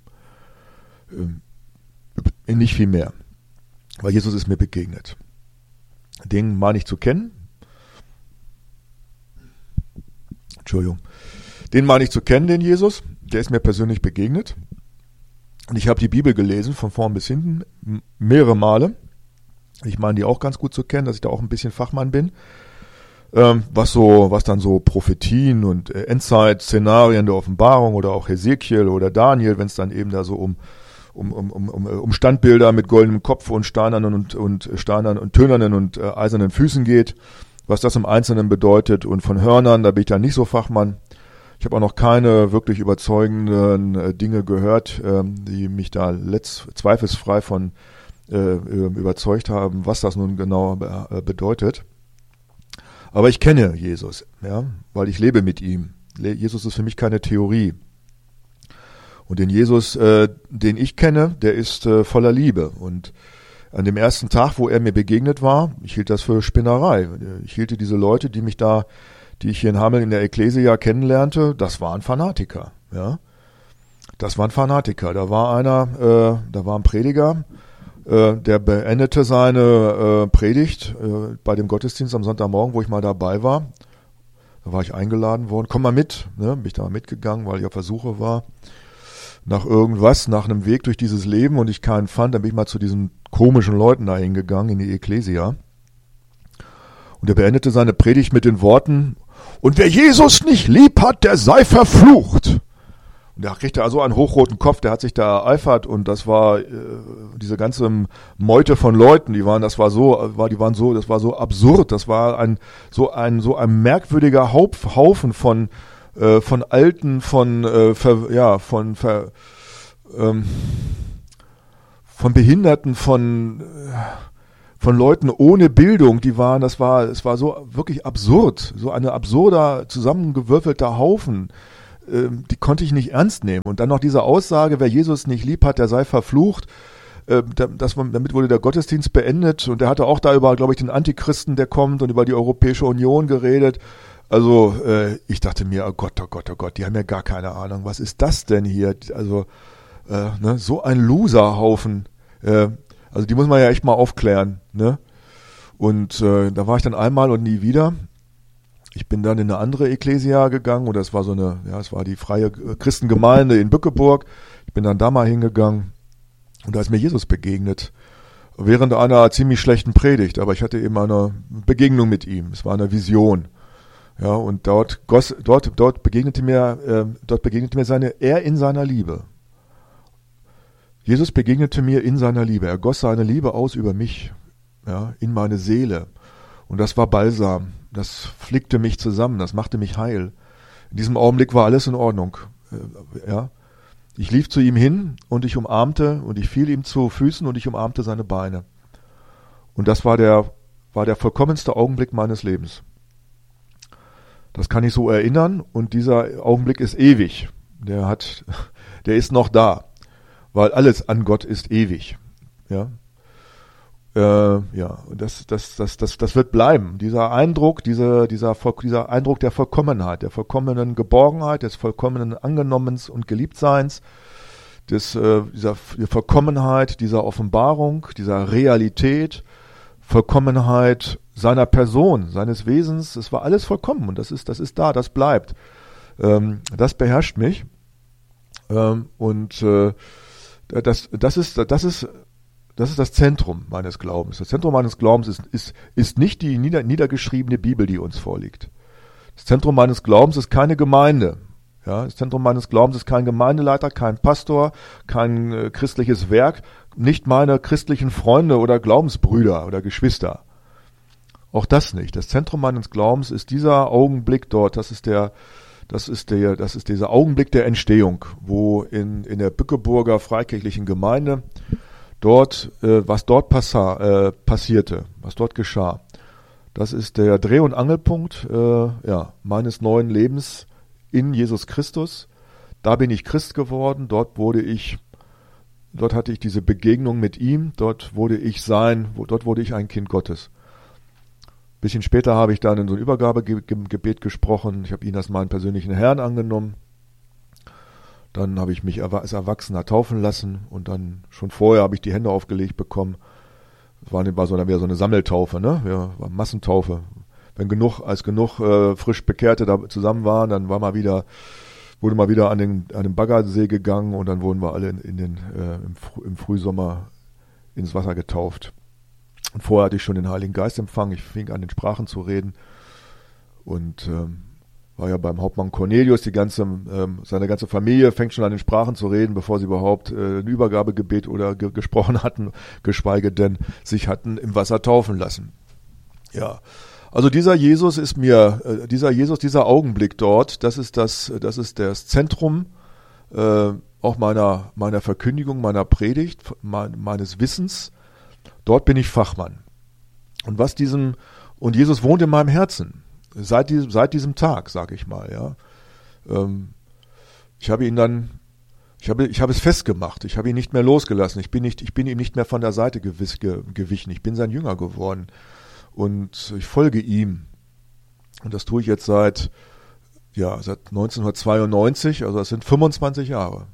Nicht viel mehr. Weil Jesus ist mir begegnet. Den meine ich zu kennen. Den meine ich zu kennen, den Jesus. Der ist mir persönlich begegnet. Und ich habe die Bibel gelesen, von vorn bis hinten, mehrere Male. Ich meine, die auch ganz gut zu kennen, dass ich da auch ein bisschen Fachmann bin. Was dann so Prophetien und Endzeit-Szenarien der Offenbarung oder auch Hesekiel oder Daniel, wenn es dann eben da so um Standbilder mit goldenem Kopf und steinernen und tönernen und eisernen Füßen geht, was das im Einzelnen bedeutet, und von Hörnern, da bin ich dann nicht so Fachmann. Ich habe auch noch keine wirklich überzeugenden Dinge gehört, die mich da zweifelsfrei von überzeugt haben, was das nun genau bedeutet. Aber ich kenne Jesus, weil ich lebe mit ihm. Jesus ist für mich keine Theorie. Und den Jesus, den ich kenne, der ist voller Liebe. Und an dem ersten Tag, wo er mir begegnet war, ich hielt das für Spinnerei. Ich hielte diese Leute, die ich hier in Hameln in der Ekklesia kennenlernte, das waren Fanatiker. Ja, das waren Fanatiker. Da war ein Prediger, der beendete seine Predigt bei dem Gottesdienst am Sonntagmorgen, wo ich mal dabei war. Da war ich eingeladen worden. Komm mal mit. Bin ich da mal mitgegangen, weil ich auf der Suche war nach einem Weg durch dieses Leben, und ich keinen fand. Dann bin ich mal zu diesen komischen Leuten da hingegangen in die Ekklesia. Und er beendete seine Predigt mit den Worten: Und wer Jesus nicht lieb hat, der sei verflucht. Und der kriegte also einen hochroten Kopf, der hat sich da ereifert und das war diese ganze Meute von Leuten, das war so absurd, das war so ein merkwürdiger Haufen von Alten, von Behinderten, von Leuten ohne Bildung, es war so wirklich absurd, so ein absurder, zusammengewürfelter Haufen, die konnte ich nicht ernst nehmen. Und dann noch diese Aussage, wer Jesus nicht lieb hat, der sei verflucht, damit wurde der Gottesdienst beendet und er hatte auch da über, glaube ich, den Antichristen, der kommt und über die Europäische Union geredet. Also ich dachte mir, oh Gott, die haben ja gar keine Ahnung, was ist das denn hier? Also so ein Loserhaufen, also die muss man ja echt mal aufklären, ne? Und da war ich dann einmal und nie wieder. Ich bin dann in eine andere Ekklesia gegangen und es war die freie Christengemeinde in Bückeburg. Ich bin dann da mal hingegangen und da ist mir Jesus begegnet. Während einer ziemlich schlechten Predigt, aber ich hatte eben eine Begegnung mit ihm. Es war eine Vision. Ja, und dort begegnete mir er in seiner Liebe. Jesus begegnete mir in seiner Liebe. Er goss seine Liebe aus über mich, ja, in meine Seele. Und das war Balsam. Das flickte mich zusammen. Das machte mich heil. In diesem Augenblick war alles in Ordnung. Ja. Ich lief zu ihm hin und ich umarmte und ich fiel ihm zu Füßen und ich umarmte seine Beine. Und das war der vollkommenste Augenblick meines Lebens. Das kann ich so erinnern und dieser Augenblick ist ewig. Der ist noch da, weil alles an Gott ist ewig. Ja. Und das wird bleiben. Dieser Eindruck, dieser Eindruck der Vollkommenheit, der vollkommenen Geborgenheit, des vollkommenen Angenommens und Geliebtseins, dieser Vollkommenheit, dieser Offenbarung, dieser Realität, Vollkommenheit seiner Person, seines Wesens, es war alles vollkommen und das ist da, das bleibt. Das beherrscht mich. Das ist das Zentrum meines Glaubens. Das Zentrum meines Glaubens ist nicht die niedergeschriebene Bibel, die uns vorliegt. Das Zentrum meines Glaubens ist keine Gemeinde. Ja, das Zentrum meines Glaubens ist kein Gemeindeleiter, kein Pastor, kein christliches Werk, nicht meine christlichen Freunde oder Glaubensbrüder oder Geschwister. Auch das nicht. Das Zentrum meines Glaubens ist dieser Augenblick dort. Das ist dieser Augenblick der Entstehung, wo in der Bückeburger Freikirchlichen Gemeinde was dort passierte, was dort geschah. Das ist der Dreh- und Angelpunkt meines neuen Lebens in Jesus Christus. Da bin ich Christ geworden, dort hatte ich diese Begegnung mit ihm, dort wurde ich ein Kind Gottes. Ein bisschen später habe ich dann in so ein Übergabegebet gesprochen, ich habe ihn als meinen persönlichen Herrn angenommen. Dann habe ich mich als Erwachsener taufen lassen und dann schon vorher habe ich die Hände aufgelegt bekommen. Das war dann wieder so eine Sammeltaufe, ne? Ja, war Massentaufe. Als genug frisch Bekehrte da zusammen waren, dann wurde mal wieder an den Baggersee gegangen und dann wurden wir alle im Frühsommer ins Wasser getauft. Und vorher hatte ich schon den Heiligen Geist empfangen. Ich fing an, in Sprachen zu reden und war ja beim Hauptmann Cornelius, seine ganze Familie fängt schon an, in Sprachen zu reden, bevor sie überhaupt ein Übergabegebet oder gesprochen hatten, geschweige denn sich hatten im Wasser taufen lassen. Ja, also dieser Augenblick dort, das ist das Zentrum auch meiner Verkündigung, meiner Predigt, meines Wissens. Dort bin ich Fachmann. Und Jesus wohnt in meinem Herzen. Seit diesem Tag, sage ich mal, ja. Ich habe es festgemacht. Ich habe ihn nicht mehr losgelassen. Ich bin ihm nicht mehr von der Seite gewichen. Ich bin sein Jünger geworden. Und ich folge ihm. Und das tue ich jetzt seit 1992, also das sind 25 Jahre.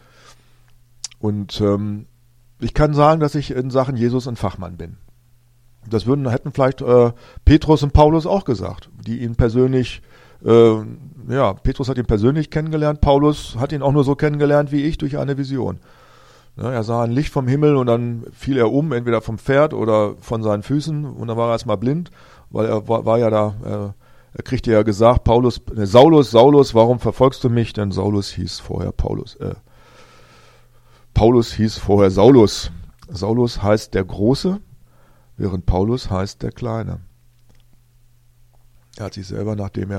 Und ich kann sagen, dass ich in Sachen Jesus ein Fachmann bin. Das hätten vielleicht Petrus und Paulus auch gesagt, die ihn persönlich, Petrus hat ihn persönlich kennengelernt, Paulus hat ihn auch nur so kennengelernt wie ich durch eine Vision. Ja, er sah ein Licht vom Himmel und dann fiel er entweder vom Pferd oder von seinen Füßen und dann war er erstmal blind, weil er Er kriegte ja gesagt, Saulus, Saulus, warum verfolgst du mich? Denn Saulus hieß vorher Paulus hieß vorher Saulus. Saulus heißt der Große, während Paulus heißt der Kleine. Er hat sich selber, nachdem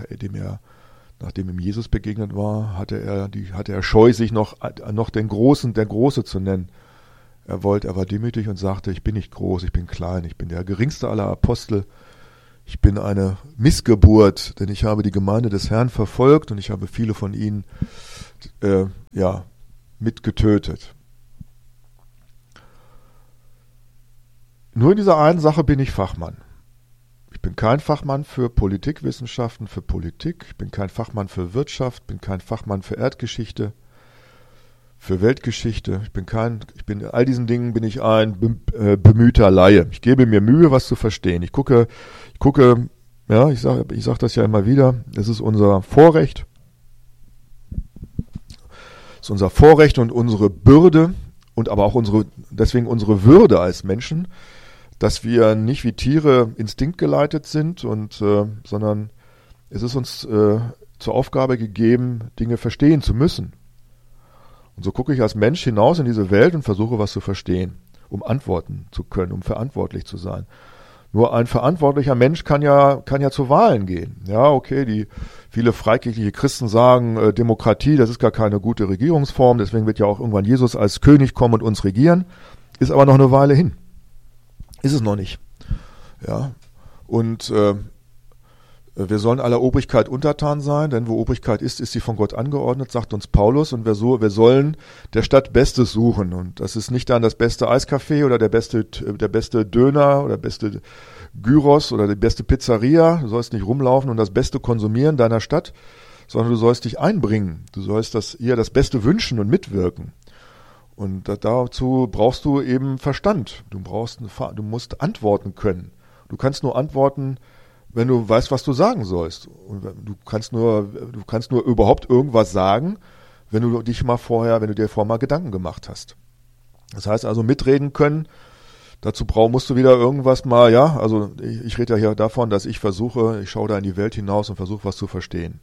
ihm Jesus begegnet war, hatte er Scheu, sich noch der Große zu nennen. Er war demütig und sagte, ich bin nicht groß, ich bin klein, ich bin der geringste aller Apostel. Ich bin eine Missgeburt, denn ich habe die Gemeinde des Herrn verfolgt und ich habe viele von ihnen mitgetötet. Nur in dieser einen Sache bin ich Fachmann. Ich bin kein Fachmann für Politikwissenschaften, für Politik. Ich bin kein Fachmann für Wirtschaft, bin kein Fachmann für Erdgeschichte, für Weltgeschichte. In all diesen Dingen bin ich ein bemühter Laie. Ich gebe mir Mühe, was zu verstehen. Ich sag das ja immer wieder, es ist unser Vorrecht. Es ist unser Vorrecht und unsere Bürde und aber auch deswegen unsere Würde als Menschen, dass wir nicht wie Tiere instinktgeleitet sind sondern es ist uns zur Aufgabe gegeben, Dinge verstehen zu müssen. Und so gucke ich als Mensch hinaus in diese Welt und versuche, was zu verstehen, um antworten zu können, um verantwortlich zu sein. Nur ein verantwortlicher Mensch kann ja zu Wahlen gehen. Ja, okay, viele freikirchliche Christen sagen, Demokratie, das ist gar keine gute Regierungsform, deswegen wird ja auch irgendwann Jesus als König kommen und uns regieren. Ist aber noch eine Weile hin. Ist es noch nicht. Ja. Und wir sollen aller Obrigkeit untertan sein, denn wo Obrigkeit ist sie von Gott angeordnet, sagt uns Paulus. Und wir sollen der Stadt Bestes suchen. Und das ist nicht dann das beste Eiscafé oder der beste Döner oder beste Gyros oder die beste Pizzeria. Du sollst nicht rumlaufen und das Beste konsumieren deiner Stadt, sondern du sollst dich einbringen. Du sollst ihr das Beste wünschen und mitwirken. Und dazu brauchst du eben Verstand. Du musst antworten können. Du kannst nur antworten, wenn du weißt, was du sagen sollst. Und du kannst nur überhaupt irgendwas sagen, wenn du dir vorher mal Gedanken gemacht hast. Das heißt also mitreden können. Dazu musst du wieder irgendwas mal, also ich rede ja hier davon, dass ich schaue da in die Welt hinaus und versuche was zu verstehen.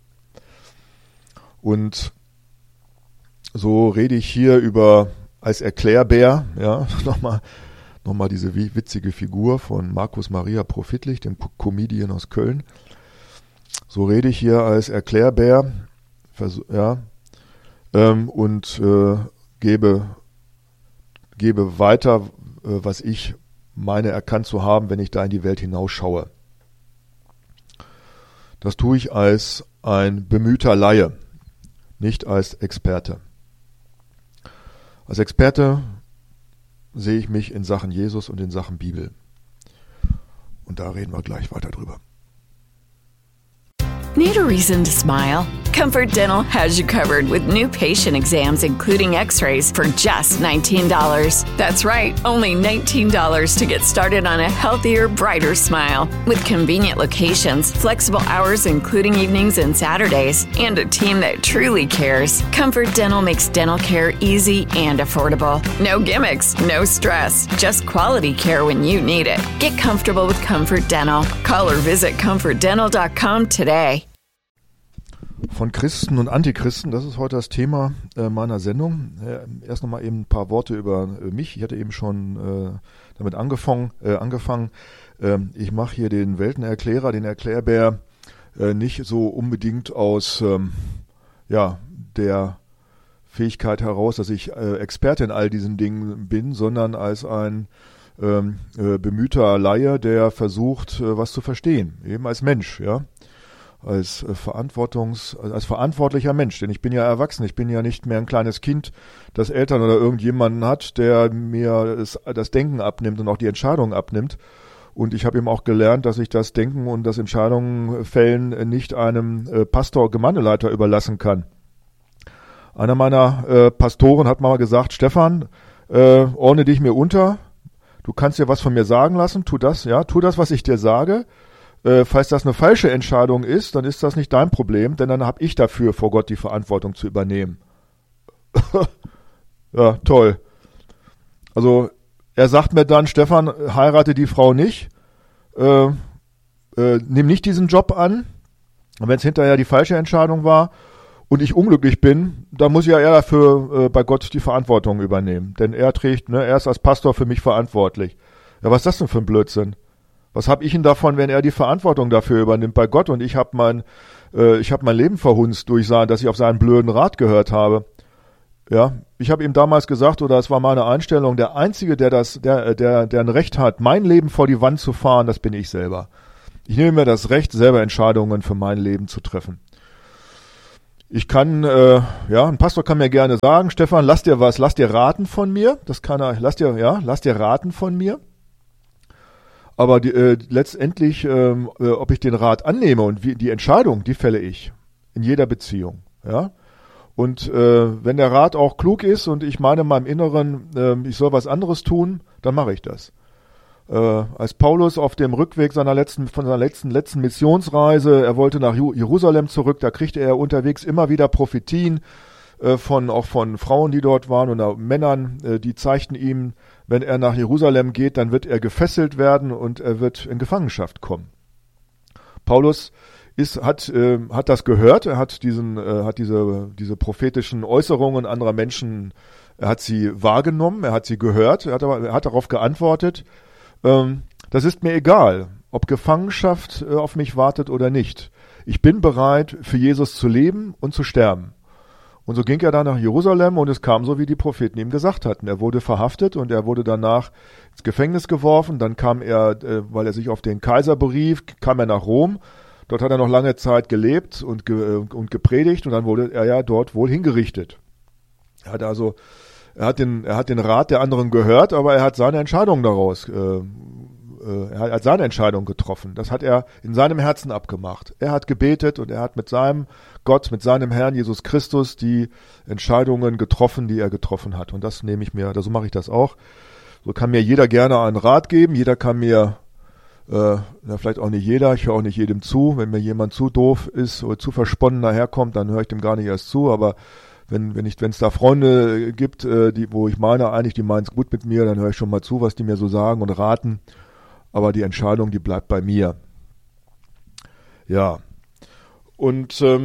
Und so rede ich hier als Erklärbär, nochmal diese witzige Figur von Markus Maria Profitlich, dem Comedian aus Köln. So rede ich hier als Erklärbär, und gebe weiter, was ich meine erkannt zu haben, wenn ich da in die Welt hinausschaue. Das tue ich als ein bemühter Laie, nicht als Experte. Als Experte sehe ich mich in Sachen Jesus und in Sachen Bibel. Und da reden wir gleich weiter drüber. Need a reason to smile? Comfort Dental has you covered with new patient exams, including x-rays, for just $19. That's right, only $19 to get started on a healthier, brighter smile. With convenient locations, flexible hours including evenings and Saturdays, and a team that truly cares, Comfort Dental makes dental care easy and affordable. No gimmicks, no stress, just quality care when you need it. Get comfortable with Comfort Dental. Call or visit comfortdental.com today. Von Christen und Antichristen, das ist heute das Thema meiner Sendung. Erst nochmal eben ein paar Worte über mich. Ich hatte eben schon damit angefangen. Ich mache hier den Weltenerklärer, den Erklärbär, nicht so unbedingt aus der Fähigkeit heraus, dass ich Experte in all diesen Dingen bin, sondern als ein bemühter Laie, der versucht, was zu verstehen, eben als Mensch, als verantwortlicher Mensch, denn ich bin ja erwachsen, ich bin ja nicht mehr ein kleines Kind, das Eltern oder irgendjemanden hat, der mir das Denken abnimmt und auch die Entscheidungen abnimmt. Und ich habe eben auch gelernt, dass ich das Denken und das Entscheidungen fällen nicht einem Pastor, Gemeindeleiter überlassen kann. Einer meiner Pastoren hat mal gesagt, Stefan, ordne dich mir unter, du kannst dir was von mir sagen lassen, tu das, was ich dir sage. Falls das eine falsche Entscheidung ist, dann ist das nicht dein Problem, denn dann habe ich dafür vor Gott die Verantwortung zu übernehmen. Ja, toll. Also er sagt mir dann, Stefan, heirate die Frau nicht, nehme nicht diesen Job an. Und wenn es hinterher die falsche Entscheidung war und ich unglücklich bin, dann muss ja er dafür bei Gott die Verantwortung übernehmen. Denn er ist als Pastor für mich verantwortlich. Ja, was ist das denn für ein Blödsinn? Was habe ich denn davon, wenn er die Verantwortung dafür übernimmt bei Gott und ich habe mein Leben verhunzt durch dass ich auf seinen blöden Rat gehört habe? Ja, ich habe ihm damals gesagt, oder es war meine Einstellung, der Einzige, der ein Recht hat, mein Leben vor die Wand zu fahren, das bin ich selber. Ich nehme mir das Recht, selber Entscheidungen für mein Leben zu treffen. Ich kann, ein Pastor kann mir gerne sagen, Stefan, lass dir raten von mir. Das kann er, lass dir raten von mir. Aber letztendlich, ob ich den Rat annehme und die Entscheidung, die fälle ich. In jeder Beziehung, ja. Und wenn der Rat auch klug ist und ich meine in meinem Inneren, ich soll was anderes tun, dann mache ich das. Als Paulus auf dem Rückweg von seiner letzten Missionsreise, er wollte nach Jerusalem zurück, da kriegte er unterwegs immer wieder Prophetien auch von Frauen, die dort waren oder Männern, die zeigten ihm, wenn er nach Jerusalem geht, dann wird er gefesselt werden und er wird in Gefangenschaft kommen. Paulus hat das gehört, er hat diese prophetischen Äußerungen anderer Menschen, er hat sie wahrgenommen, er hat sie gehört, er hat darauf geantwortet, das ist mir egal, ob Gefangenschaft auf mich wartet oder nicht. Ich bin bereit, für Jesus zu leben und zu sterben. Und so ging er dann nach Jerusalem und es kam so, wie die Propheten ihm gesagt hatten. Er wurde verhaftet und er wurde danach ins Gefängnis geworfen. Dann kam er, weil er sich auf den Kaiser berief, kam er nach Rom. Dort hat er noch lange Zeit gelebt und gepredigt und dann wurde er ja dort wohl hingerichtet. Er hat den Rat der anderen gehört, aber er hat seine Entscheidung er hat seine Entscheidung getroffen. Das hat er in seinem Herzen abgemacht. Er hat gebetet und er hat mit seinem Gott, mit seinem Herrn Jesus Christus die Entscheidungen getroffen, die er getroffen hat. Und das nehme ich mir, so mache ich das auch. So kann mir jeder gerne einen Rat geben. Jeder kann mir, vielleicht auch nicht jeder, ich höre auch nicht jedem zu. Wenn mir jemand zu doof ist oder zu versponnen daherkommt, dann höre ich dem gar nicht erst zu. Aber wenn es da Freunde gibt, wo ich meine, eigentlich, die meinen es gut mit mir, dann höre ich schon mal zu, was die mir so sagen und raten. Aber die Entscheidung, die bleibt bei mir. Ja. Und so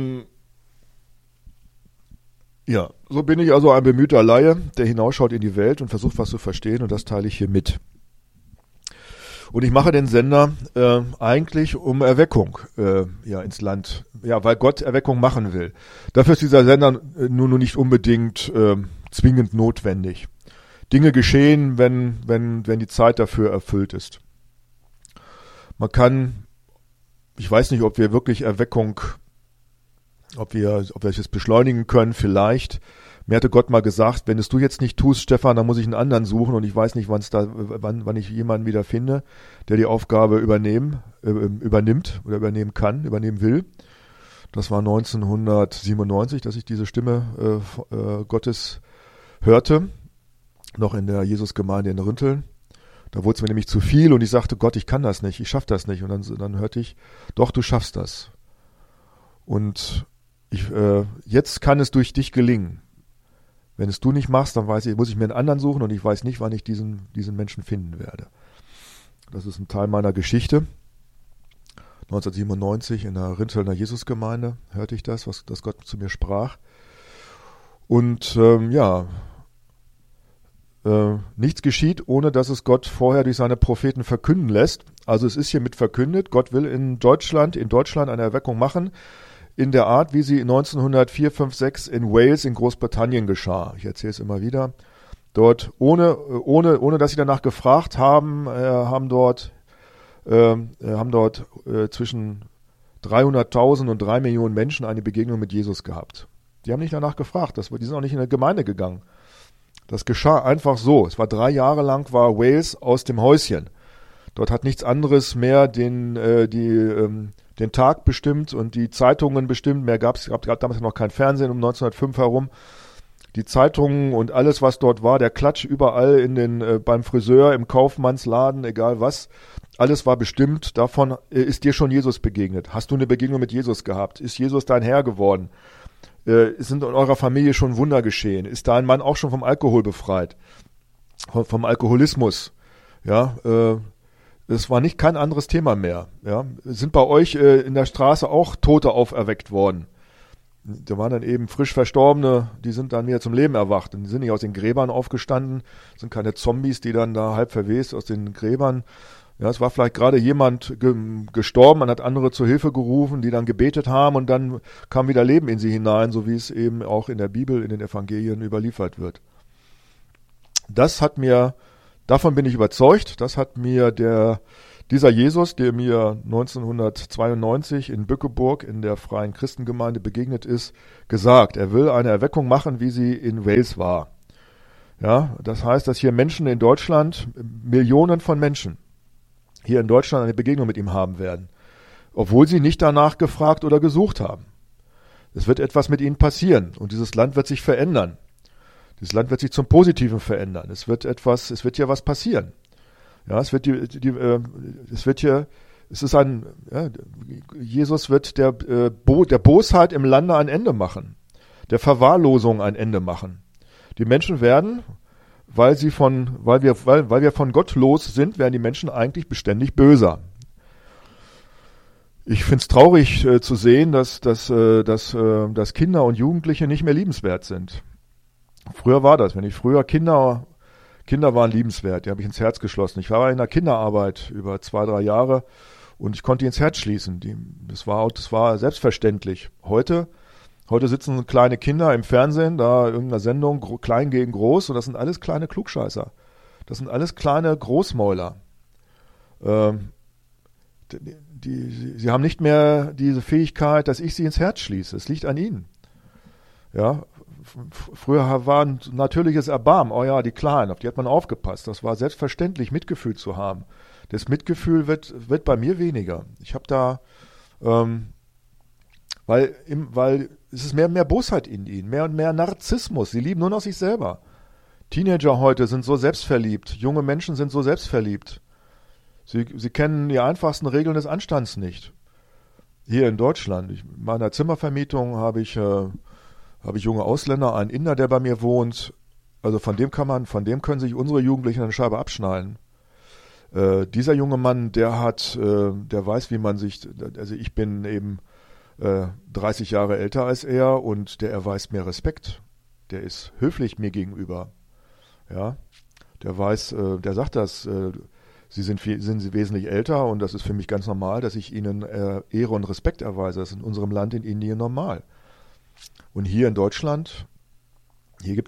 bin ich also ein bemühter Laie, der hinausschaut in die Welt und versucht, was zu verstehen. Und das teile ich hier mit. Und ich mache den Sender eigentlich um Erweckung ins Land. Ja, weil Gott Erweckung machen will. Dafür ist dieser Sender nur nicht unbedingt zwingend notwendig. Dinge geschehen, wenn die Zeit dafür erfüllt ist. Man kann, ich weiß nicht, ob wir wirklich Erweckung, ob wir es beschleunigen können, vielleicht. Mir hatte Gott mal gesagt, wenn es du jetzt nicht tust, Stefan, dann muss ich einen anderen suchen und ich weiß nicht, wann ich jemanden wieder finde, der die Aufgabe übernimmt oder übernehmen will. Das war 1997, dass ich diese Stimme Gottes hörte, noch in der Jesusgemeinde in Rinteln. Da wurde es mir nämlich zu viel und ich sagte, Gott, ich kann das nicht, ich schaffe das nicht. Und dann hörte ich, doch, du schaffst das. Und jetzt kann es durch dich gelingen. Wenn es du nicht machst, dann muss ich mir einen anderen suchen und ich weiß nicht, wann ich diesen Menschen finden werde. Das ist ein Teil meiner Geschichte. 1997 in der Rintelner Jesusgemeinde hörte ich das, dass Gott zu mir sprach. Und nichts geschieht, ohne dass es Gott vorher durch seine Propheten verkünden lässt. Also es ist hiermit verkündet, Gott will in Deutschland eine Erweckung machen, in der Art, wie sie 1904, 5, 6 in Wales in Großbritannien geschah. Ich erzähle es immer wieder. Dort, ohne dass sie danach gefragt haben, haben dort zwischen 300.000 und 3 Millionen Menschen eine Begegnung mit Jesus gehabt. Die haben nicht danach gefragt, die sind auch nicht in eine Gemeinde gegangen. Das geschah einfach so. Es war 3 Jahre lang, war Wales aus dem Häuschen. Dort hat nichts anderes mehr den Tag bestimmt und die Zeitungen bestimmt. Mehr gab damals noch kein Fernsehen um 1905 herum. Die Zeitungen und alles, was dort war, der Klatsch überall beim Friseur, im Kaufmannsladen, egal was, alles war bestimmt. Davon ist dir schon Jesus begegnet. Hast du eine Begegnung mit Jesus gehabt? Ist Jesus dein Herr geworden? Sind in eurer Familie schon Wunder geschehen? Ist dein Mann auch schon vom Alkohol befreit? Vom Alkoholismus? Ja, Es war kein anderes Thema mehr. Ja. Sind bei euch in der Straße auch Tote auferweckt worden? Da waren dann eben frisch Verstorbene, die sind dann wieder zum Leben erwacht. Und die sind nicht aus den Gräbern aufgestanden, sind keine Zombies, die dann da halb verwest aus den Gräbern. Ja, es war vielleicht gerade jemand gestorben, man hat andere zur Hilfe gerufen, die dann gebetet haben und dann kam wieder Leben in sie hinein, so wie es eben auch in der Bibel, in den Evangelien überliefert wird. Davon bin ich überzeugt, das hat mir dieser Jesus, der mir 1992 in Bückeburg in der Freien Christengemeinde begegnet ist, gesagt. Er will eine Erweckung machen, wie sie in Wales war. Ja, das heißt, dass hier Menschen in Deutschland, Millionen von Menschen, hier in Deutschland eine Begegnung mit ihm haben werden, obwohl sie nicht danach gefragt oder gesucht haben. Es wird etwas mit ihnen passieren und dieses Land wird sich verändern. Dieses Land wird sich zum Positiven verändern. Es wird hier was passieren. Ja, Jesus wird der Bosheit im Lande ein Ende machen, der Verwahrlosung ein Ende machen. Die Menschen werden, weil wir von Gott los sind, werden die Menschen eigentlich beständig böser. Ich finde es traurig zu sehen, dass Kinder und Jugendliche nicht mehr liebenswert sind. Früher war das, Kinder waren liebenswert, die habe ich ins Herz geschlossen. Ich war in der Kinderarbeit über 2-3 Jahre und ich konnte die ins Herz schließen. Das war selbstverständlich. Heute sitzen kleine Kinder im Fernsehen, da irgendeiner Sendung, klein gegen groß, und das sind alles kleine Klugscheißer. Das sind alles kleine Großmäuler. Sie haben nicht mehr diese Fähigkeit, dass ich sie ins Herz schließe. Es liegt an ihnen. Ja, früher war ein natürliches Erbarmen. Oh ja, die Kleinen, auf die hat man aufgepasst. Das war selbstverständlich, Mitgefühl zu haben. Das Mitgefühl wird bei mir weniger. Ich habe da, weil es ist mehr Bosheit in ihnen, mehr und mehr Narzissmus. Sie lieben nur noch sich selber. Teenager heute sind so selbstverliebt. Junge Menschen sind so selbstverliebt. Sie kennen die einfachsten Regeln des Anstands nicht. Hier in Deutschland, in meiner Zimmervermietung habe ich junge Ausländer, einen Inder, der bei mir wohnt. Also von dem können sich unsere Jugendlichen eine Scheibe abschneiden. Dieser junge Mann, der weiß, wie man sich, also ich bin eben 30 Jahre älter als er und der erweist mir Respekt. Der ist höflich mir gegenüber. Ja, der sagt das, Sie sind wesentlich älter und das ist für mich ganz normal, dass ich Ihnen Ehre und Respekt erweise. Das ist in unserem Land in Indien normal. Und hier in Deutschland, die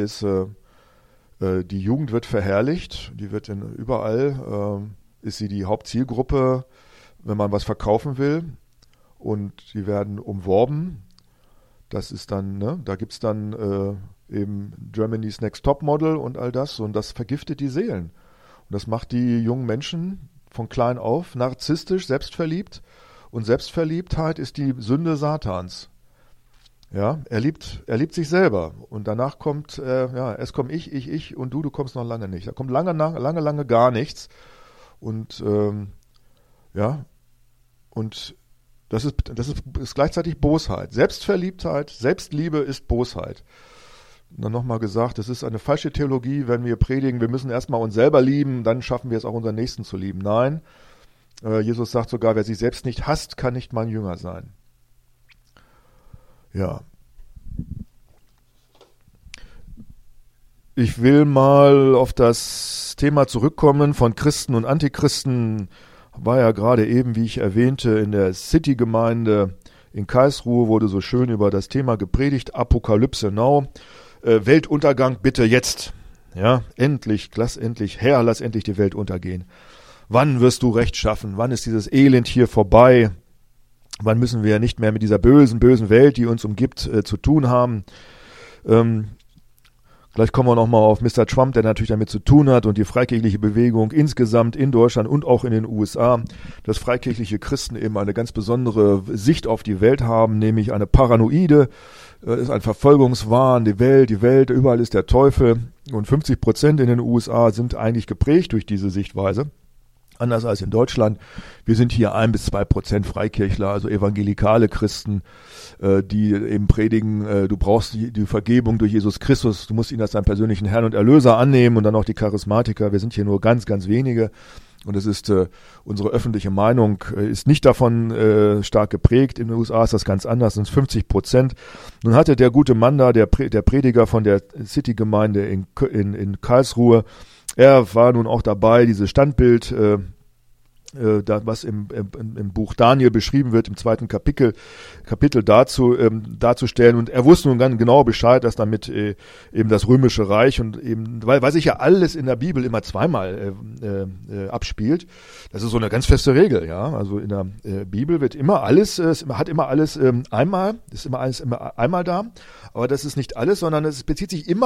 Jugend wird verherrlicht, die wird überall, ist sie die Hauptzielgruppe, wenn man was verkaufen will, und die werden umworben. Das ist dann, ne, da gibt es dann eben Germany's Next Top Model und all das, und das vergiftet die Seelen. Und das macht die jungen Menschen von klein auf narzisstisch, selbstverliebt, und Selbstverliebtheit ist die Sünde Satans. Ja, er liebt sich selber und danach kommt, es komme ich und du kommst noch lange nicht. Da kommt lange gar nichts und und das ist gleichzeitig Bosheit. Selbstverliebtheit, Selbstliebe ist Bosheit. Und dann nochmal gesagt, es ist eine falsche Theologie, wenn wir predigen, wir müssen erstmal uns selber lieben, dann schaffen wir es auch unseren Nächsten zu lieben. Nein, Jesus sagt sogar, wer sich selbst nicht hasst, kann nicht mein Jünger sein. Ja. Ich will mal auf das Thema zurückkommen von Christen und Antichristen. War ja gerade eben, wie ich erwähnte, in der City-Gemeinde in Karlsruhe wurde so schön über das Thema gepredigt, Apokalypse now. Weltuntergang bitte jetzt. Ja, lass endlich die Welt untergehen. Wann wirst du Recht schaffen? Wann ist dieses Elend hier vorbei? Wann müssen wir nicht mehr mit dieser bösen Welt, die uns umgibt, zu tun haben? Gleich kommen wir nochmal auf Mr. Trump, der natürlich damit zu tun hat, und die freikirchliche Bewegung insgesamt in Deutschland und auch in den USA, dass freikirchliche Christen eben eine ganz besondere Sicht auf die Welt haben, nämlich eine paranoide, ist ein Verfolgungswahn, die Welt, überall ist der Teufel, und 50% in den USA sind eigentlich geprägt durch diese Sichtweise. Anders als in Deutschland. Wir sind hier 1-2% Freikirchler, also evangelikale Christen, die eben predigen, du brauchst die Vergebung durch Jesus Christus, du musst ihn als deinen persönlichen Herrn und Erlöser annehmen, und dann auch die Charismatiker. Wir sind hier nur ganz, ganz wenige. Und es ist unsere öffentliche Meinung ist nicht davon stark geprägt. In den USA ist das ganz anders, sind 50%. Nun hatte der gute Mann da, der Prediger von der City-Gemeinde in Karlsruhe, er war nun auch dabei, dieses Standbild, was im Buch Daniel beschrieben wird, im 2. Kapitel darzustellen. Und er wusste nun ganz genau Bescheid, dass damit eben das Römische Reich und eben, weil sich ja alles in der Bibel immer zweimal abspielt. Das ist so eine ganz feste Regel, ja. Also in der Bibel wird immer alles, hat immer alles einmal, ist immer alles immer einmal da. Aber das ist nicht alles, sondern es bezieht sich immer